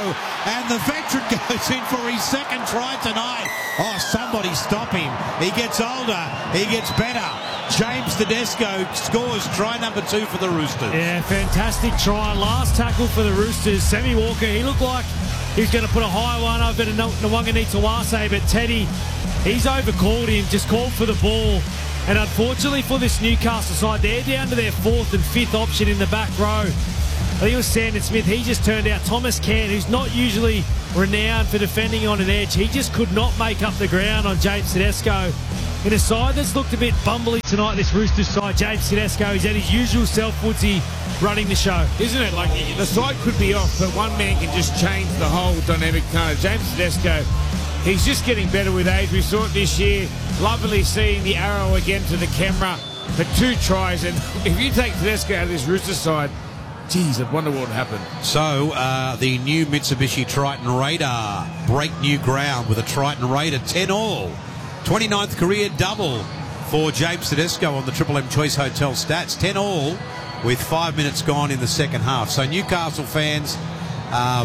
and the veteran goes in for his second try tonight. Oh, somebody stop him. He gets older. He gets better. James Tedesco scores try number two for the Roosters. Yeah, fantastic try. Last tackle for the Roosters. Sammy Walker, he looked like he was going to put a high one over to Nwanga Nitawase, but Teddy, he's overcalled him, just called for the ball. And unfortunately for this Newcastle side, they're down to their fourth and fifth option in the back row. I think it was Sandon Smith. He just turned out Thomas Can, who's not usually renowned for defending on an edge. He just could not make up the ground on James Tedesco. In a side that's looked a bit bumbly tonight, this Roosters side, James Tedesco is at his usual self, Woodsy, running the show. Isn't it? Like, the side could be off, but one man can just change the whole dynamic. Kind of James Tedesco, he's just getting better with age. We saw it this year. Lovely seeing the arrow again to the camera for two tries. And if you take Tedesco out of this Roosters side, geez, I wonder what would happen. So, uh, the new Mitsubishi Triton Raider break new ground with a Triton Raider ten all. twenty-ninth career double for James Tedesco on the Triple M Choice Hotel stats. ten all with five minutes gone in the second half. So, Newcastle fans, um,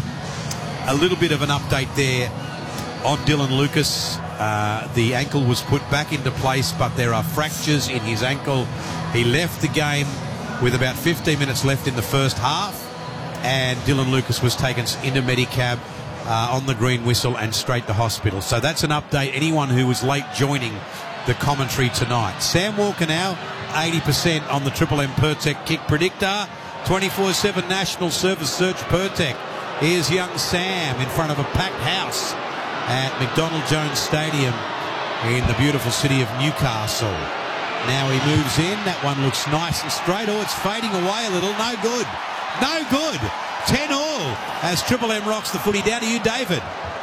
a little bit of an update there on Dylan Lucas. Uh, the ankle was put back into place, but there are fractures in his ankle. He left the game with about fifteen minutes left in the first half, and Dylan Lucas was taken into Medicab uh, on the green whistle and straight to hospital. So that's an update. Anyone who was late joining the commentary tonight. Sam Walker now, eighty percent on the Triple M Pertec kick predictor. twenty-four seven National Service Search Pertec. Here's young Sam in front of a packed house at McDonald Jones Stadium in the beautiful city of Newcastle. Now he moves in. That one looks nice and straight. Oh, it's fading away a little. No good. No good. ten all as Triple M rocks the footy. Down to you, David.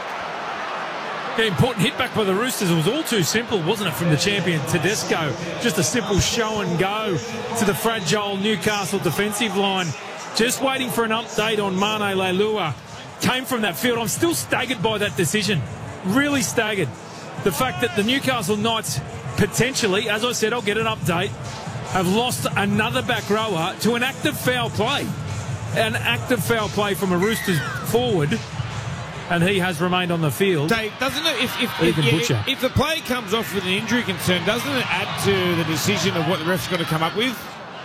Yeah, important hit back by the Roosters. It was all too simple, wasn't it, from the champion Tedesco? Just a simple show and go to the fragile Newcastle defensive line. Just waiting for an update on Mane Leilua. Came from that field. I'm still staggered by that decision. Really staggered. The fact that the Newcastle Knights potentially, as I said, I'll get an update, have lost another back rower to an active foul play. An active foul play from a Roosters forward, and he has remained on the field. Dave, doesn't it, if, if, if, yeah, if the play comes off with an injury concern, doesn't it add to the decision of what the ref's got to come up with?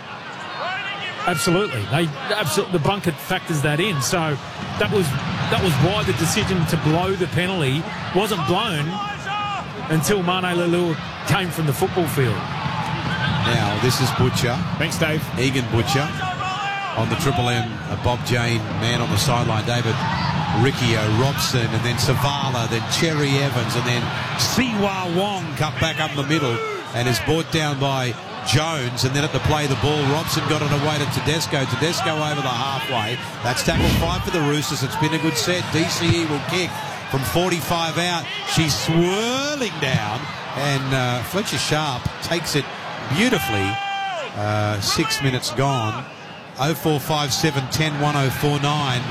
Absolutely. They absolutely, the bunker factors that in. So that was that was why the decision to blow the penalty wasn't blown until Mane Leilua came from the football field. Now, this is Butcher. Thanks, Dave. Egan Butcher on the Triple M. Uh, Bob Jane, man on the sideline. David Riccio, Robson, and then Savala, then Cherry Evans, and then Siwa Wong cut back up the middle and is brought down by Jones, and then at the play the ball, Robson got it away to Tedesco. Tedesco over the halfway. That's tackle five for the Roosters. It's been a good set. D C E will kick from forty-five out. She's swirling down, and uh, Fletcher Sharp takes it beautifully. Uh, six minutes gone. oh four five seven ten one oh four nine.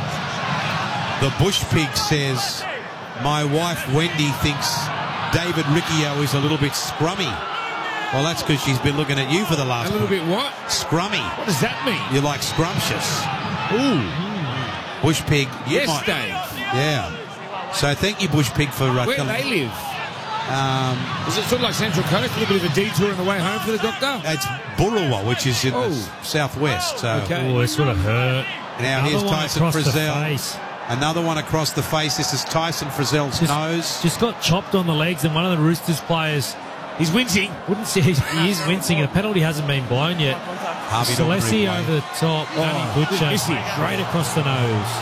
The Bush Pig says, my wife Wendy thinks David Riccio is a little bit scrummy. Well, that's because she's been looking at you for the last... A little bit what? Scrummy. What does that mean? You're like scrumptious. Ooh. Bush Pig. Yes, might, Dave. Yeah. So thank you, Bush Pig, for... Uh, Where telling, they live? Um, is it sort of like Central Coast? A little bit of a detour on the way home for the doctor? It's Burrawa, which is in oh. the southwest. So. Okay. Oh, it's sort of hurt. Now Another here's one Tyson across the Frizzell. face. Another one across the face. This is Tyson Frizzell's just, nose. Just got chopped on the legs, and one of the Roosters players... He's wincing. Wouldn't say he is wincing. A penalty hasn't been blown yet. Celesi over the top. Oh, Nani Butcher straight across the nose.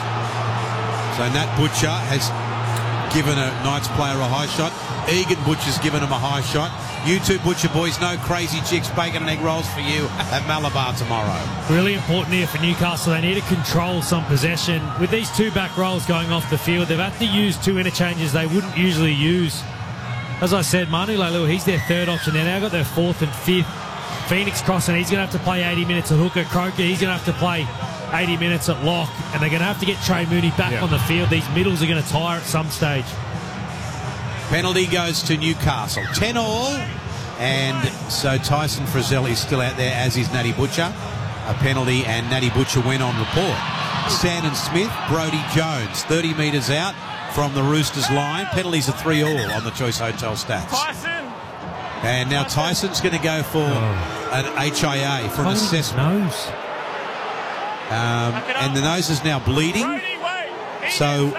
So Nat Butcher has given a Knights player a high shot. Egan Butcher's given him a high shot. You two Butcher boys, no crazy chicks, bacon and egg rolls for you at Malabar tomorrow. Really important here for Newcastle. They need to control some possession. With these two back rolls going off the field, they've had to use two interchanges they wouldn't usually use. As I said, Mane Leilua, he's their third option. They've now got their fourth and fifth. Phoenix Cross, and he's going to have to play eighty minutes at hooker. Croker, he's going to have to play eighty minutes at lock. And they're going to have to get Trey Mooney back yeah. on the field. These middles are going to tire at some stage. Penalty goes to Newcastle. ten all. And so Tyson Frizzell is still out there, as is Natty Butcher. A penalty, and Natty Butcher went on report. Sandon Smith, Brodie Jones, thirty metres out from the Roosters line. Penalties are three all on the Choice Hotel stats. Tyson. And now Tyson's going to go for Oh. an H I A for an Hold his assessment. nose. Um, and the nose is now bleeding. So,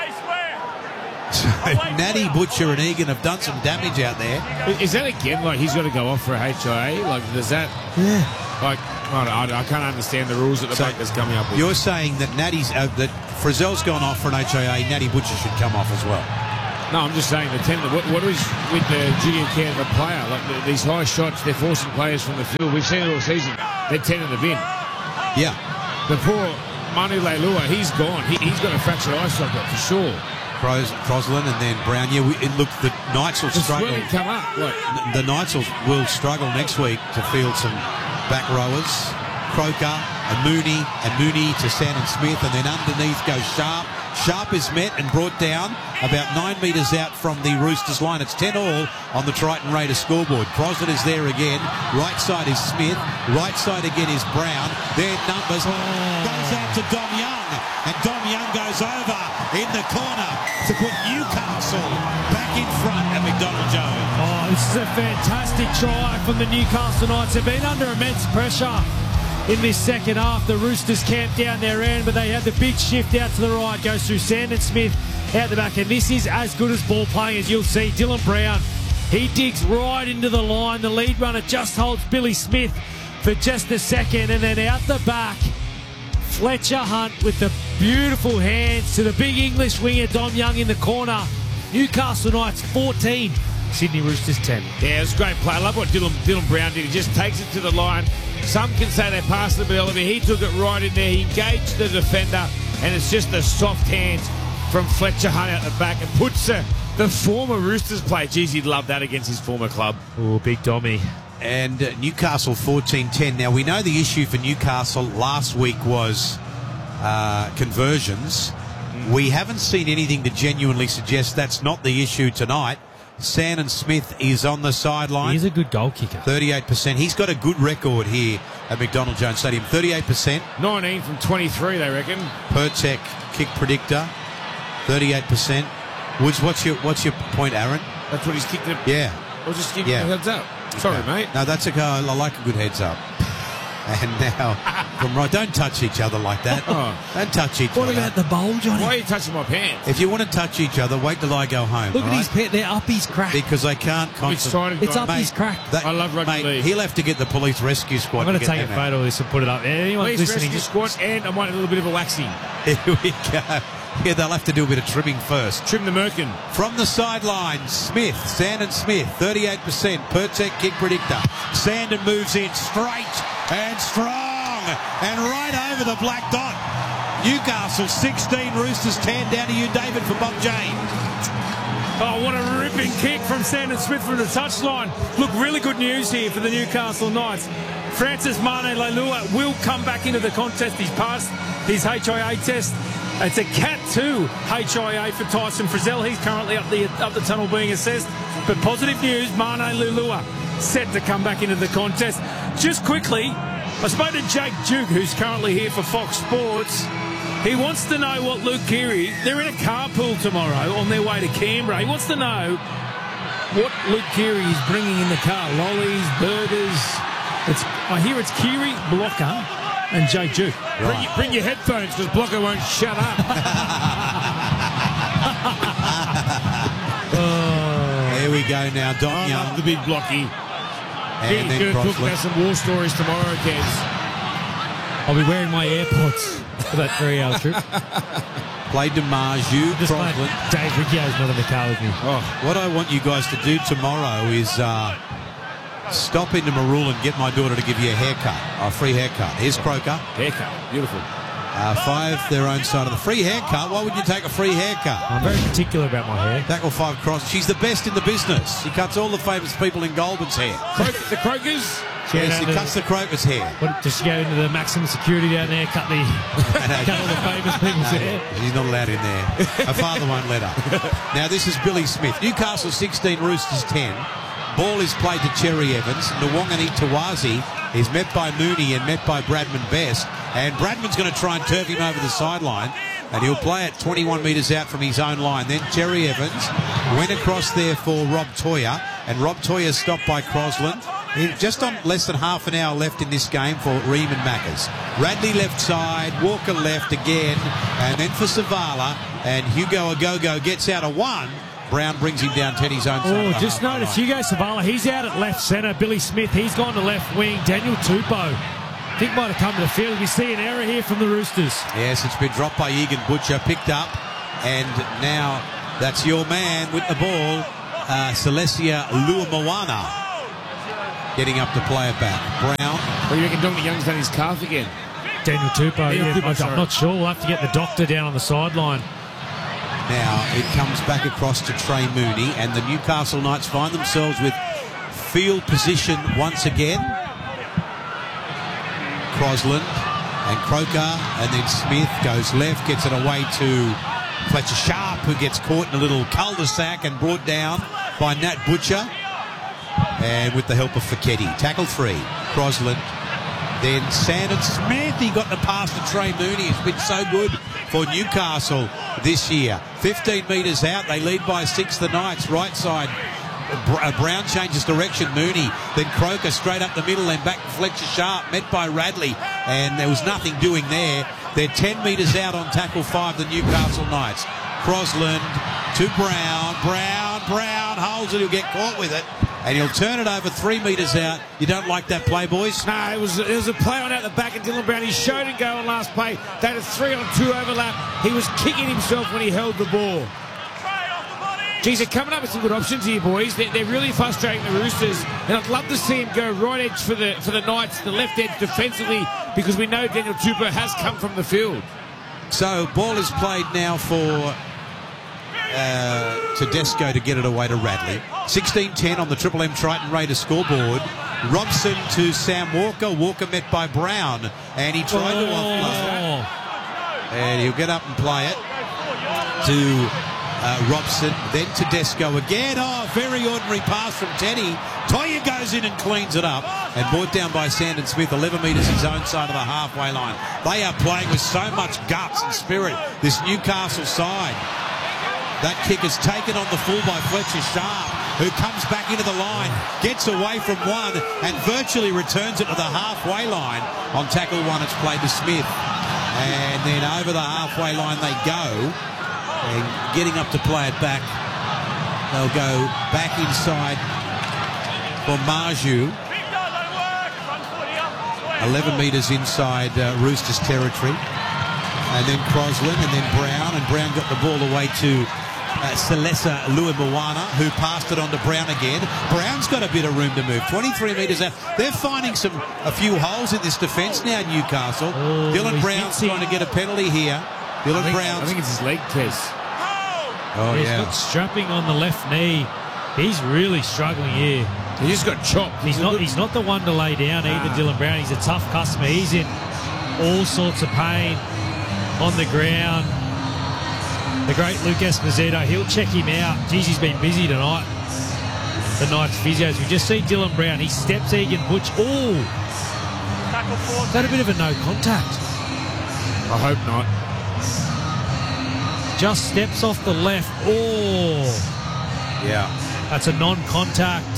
so Natty, Butcher and Egan have done some damage out there. Is that again like he's got to go off for a H I A? Like, does that. Yeah. Like, I, don't, I can't understand the rules that the So bunker's coming up with. You're saying that Natty's, uh, that Frizzell's gone off for an H I A, Natty Butcher should come off as well. No, I'm just saying the ten. What, what is with the junior Canada player? Like the, these high shots, they're forcing players from the field. We've seen it all season. They're ten in the bin. Yeah. The poor Manu Leilua, he's gone. He, he's got a fractured eye socket for sure. Cros- Crosland and then Brown. Yeah, we, it look the Knights will The struggle. swelling come up. Look. The Knights will, will struggle next week to field some back rowers. Croker and Mooney and Mooney to Sandon Smith, and then underneath goes Sharp. Sharp is met and brought down about nine metres out from the Roosters line. It's ten all on the Triton Raiders scoreboard. Crosland is there again. Right side is Smith. Right side again is Brown. Their numbers goes out to Dom Young, and Dom Young goes over in the corner to put Newcastle back in front at McDonald Jones. Oh, this is a fantastic try from the Newcastle Knights. They've been under immense pressure in this second half. The Roosters camped down their end, but they had the big shift out to the right. Goes through Sandon Smith out the back, and this is as good as ball playing as you'll see. Dylan Brown, he digs right into the line. The lead runner just holds Billy Smith for just a second, and then out the back, Fletcher Hunt with the beautiful hands to the big English winger Dom Young in the corner. Newcastle Knights fourteen, Sydney Roosters ten. Yeah, it was a great play. I love what Dylan, Dylan Brown did. He just takes it to the line. Some can say they passed the ball, but he took it right in there. He engaged the defender, and it's just the soft hands from Fletcher Hunt out the back and puts uh, the former Roosters player. Geez, he'd love that against his former club. Oh, big Dommy. And uh, Newcastle fourteen ten. Now, we know the issue for Newcastle last week was uh, conversions. Mm. We haven't seen anything to genuinely suggest that's not the issue tonight. Sandon Smith is on the sideline. He's a good goal kicker. thirty-eight percent. He's got a good record here at McDonald Jones Stadium. thirty-eight percent. nineteen from twenty-three, they reckon. Pertek kick predictor. thirty-eight percent. Woods, what's your what's your point, Aaron? That's what he's kicked it. Yeah. I'll just give you Yeah. a heads up. Sorry, no, mate. No, that's a go. I like a good heads up. And now, from right, don't touch each other like that. Oh. Don't touch each What other. about the bowl, Johnny? Why are you touching my pants? If you want to touch each other, wait till I go home. Look all at his right? pet. They're up his crack. Because I can't concentrate. Excited It's guy. up Mate, his crack. that- I love rugby mate, league. He'll have to get the police rescue squad. I'm going to to get take a them photo of this and put it up. Anyone Police listening, rescue just squad, and I want a little bit of a waxing. out. Here we go. Yeah, they'll have to do a bit of trimming first. Trim the merkin. From the sideline, Smith, Sandon Smith, thirty-eight percent. Pertek kick predictor. Sandon moves in straight and strong and right over the black dot. Newcastle sixteen, Roosters ten. Down to you, David, for Bob James. Oh, what a ripping kick from Sandon Smith from the touchline. Look, really good news here for the Newcastle Knights. Francis Mane Leilua will come back into the contest. He's passed his H I A test. It's a Cat two H I A for Tyson Frizzell. He's currently up the up the tunnel being assessed. But positive news, Mane Leilua set to come back into the contest. Just quickly, I spoke to Jake Duke, who's currently here for Fox Sports. He wants to know what Luke Keary, they're in a carpool tomorrow on their way to Canberra. He wants to know what Luke Keary is bringing in the car. Lollies, burgers. It's, I hear it's Keary, Blocker and Jake Duke. Right. Bring, your- bring your headphones because Blocker won't shut up. There we go now, Dom I Young. love the big Blocky. And He's then going to talk Crosland. about some war stories tomorrow, Kez. I'll be wearing my AirPods for that three-hour trip. Played to Marju, Just glad Crosland. Dave Ricciardo's not in the car with me. Oh, what I want you guys to do tomorrow is uh, stop into Marul and get my daughter to give you a haircut, a free haircut. Here's Croker. Haircut. Beautiful. Uh, five, their own side of the free haircut. Why would you take a free haircut? I'm very particular about my hair. Tackle five cross. She's the best in the business. She cuts all the famous people in Goulburn's hair. Croak- the Croakers? Yeah, Yes, she no, no. cuts the Croker's hair. What, does she go into the maximum security down there, cut the cut all the famous people's hair? She's not allowed in there. Her father won't let her. Now, this is Billy Smith. Newcastle sixteen, Roosters ten. ball is played to Cherry Evans. Nwangani Tawazi is met by Mooney and met by Bradman Best. And Bradman's going to try and turf him over the sideline. And he'll play it twenty-one metres out from his own line. Then Cherry Evans went across there for Rob Toya. And Rob Toya stopped by Crosland. Just on less than half an hour left in this game for Ream and Maccas. Radley left side, Walker left again, and then for Savala, and Hugo Agogo gets out of one. Brown brings him down Teddy's own side. Oh, just notice Hugo Savala, he's out at left centre. Billy Smith, he's gone to left wing. Daniel Tupou, I think might have come to the field. We see an error here from the Roosters. Yes, it's been dropped by Egan Butcher, picked up, and now that's your man with the ball, uh, Celestia Luamoana. Getting up to play it back. Brown. What do you reckon Dominic Young's done his calf again? Daniel Tupou, yeah, Tupou, I'm not sure. We'll have to get the doctor down on the sideline. Now it comes back across to Trey Mooney, and the Newcastle Knights find themselves with field position once again. Crosland and Croker, and then Smith goes left, gets it away to Fletcher Sharp, who gets caught in a little cul-de-sac and brought down by Nat Butcher. And with the help of Fiketti. Tackle three. Crosland. Then Sandon Smith. He got the pass to Trey Mooney. It's been so good for Newcastle this year. fifteen metres out. They lead by six, the Knights. Right side. Brown changes direction. Mooney. Then Croker straight up the middle and back to Fletcher Sharp. Met by Radley. And there was nothing doing there. They're ten metres out on tackle five, the Newcastle Knights. Crosland to Brown. Brown. Brown holds it. He'll get caught with it. And he'll turn it over three metres out. You don't like that play, boys? No, it was, it was a play on out the back of Dylan Brown. He showed and go on last play. They had a three on two overlap. He was kicking himself when he held the ball. Geez, they're coming up with some good options here, boys. They're, they're really frustrating the Roosters. And I'd love to see him go right edge for the for the Knights, the left edge defensively, because we know Daniel Tupou has come from the field. So, ball is played now for uh, Tedesco to get it away to Radley. sixteen ten on the Triple M Triton Raiders scoreboard. Robson to Sam Walker. Walker met by Brown, and he tried oh. to offload. And he'll get up and play it to uh, Robson, then Tedesco again. Oh, very ordinary pass from Teddy. Toya goes in and cleans it up, and brought down by Sandon Smith, eleven metres his own side of the halfway line. They are playing with so much guts and spirit, this Newcastle side. That kick is taken on the full by Fletcher Sharp, who comes back into the line, gets away from one, and virtually returns it to the halfway line. On tackle one, it's played to Smith. And then over the halfway line they go. And getting up to play it back, they'll go back inside for Marju. eleven metres inside uh, Roosters territory. And then Crosland, and then Brown. And Brown got the ball away to Uh, Celesa Luamoana, who passed it on to Brown again. Brown's got a bit of room to move. twenty-three metres out. They're finding some a few holes in this defence now, Newcastle. Oh, Dylan Brown's trying to get a penalty here. Dylan Brown. I think it's his leg test. Oh, he's yeah. got strapping on the left knee. He's really struggling here. He just got chopped. He's, he's not. He's not the one to lay down either. Ah. Dylan Brown. He's a tough customer. He's in all sorts of pain on the ground. The great Luke Esposito, he'll check him out. Geez, he's been busy tonight. The Knights physios. We just see Dylan Brown. He steps Egan Butch. Oh! Is that a bit of a no contact? I hope not. Just steps off the left. Oh! Yeah. That's a non-contact.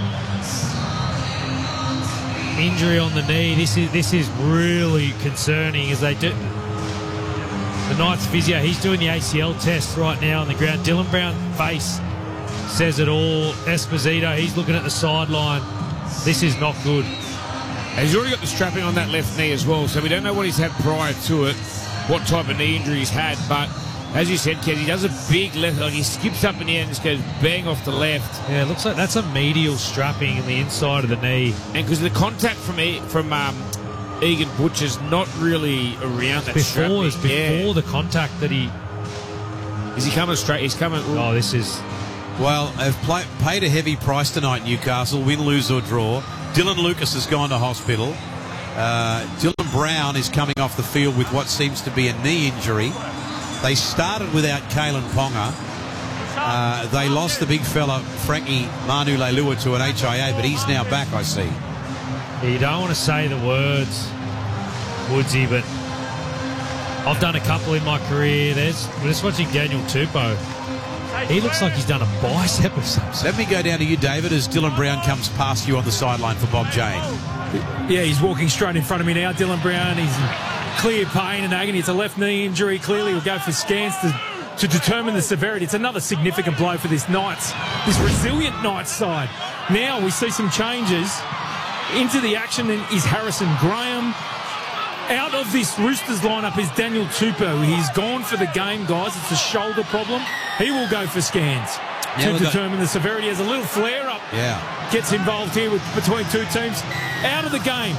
Injury on the knee. This is this is really concerning as they do. The Knights physio, he's doing the A C L test right now on the ground. Dylan Brown's face says it all. Esposito, he's looking at the sideline. This is not good. And he's already got the strapping on that left knee as well, so we don't know what he's had prior to it, what type of knee injury he's had. But as you said, Kez, he does a big left, like he skips up in the air and just goes bang off the left. Yeah, it looks like that's a medial strapping in the inside of the knee. And because the contact from from um, Egan Butcher's not really around that before, strapping. Before yeah. the contact that he... Is he coming straight? He's coming... Ooh. Oh, this is... Well, they've play, paid a heavy price tonight, Newcastle. Win, lose or draw. Dylan Lucas has gone to hospital. Uh, Dylan Brown is coming off the field with what seems to be a knee injury. They started without Kalen Ponga. Uh, they lost the big fella, Frankie Manu Leilua, to an H I A, but he's now back, I see. You don't want to say the words, Woodsy, but I've done a couple in my career. There's, we're just watching Daniel Tupou. He looks like he's done a bicep or something. Let me go down to you, David, as Dylan Brown comes past you on the sideline for Bob Jane. Yeah, he's walking straight in front of me now. Dylan Brown, he's in clear pain and agony. It's a left knee injury. Clearly will go for scans to, to determine the severity. It's another significant blow for this Knights, this resilient Knights side. Now we see some changes. Into the action is Harrison Graham. Out of this Roosters lineup is Daniel Tupou. He's gone for the game, guys. It's a shoulder problem. He will go for scans Yeah, to we've determine the severity. As a little flare-up Yeah. gets involved here with between two teams. Out of the game.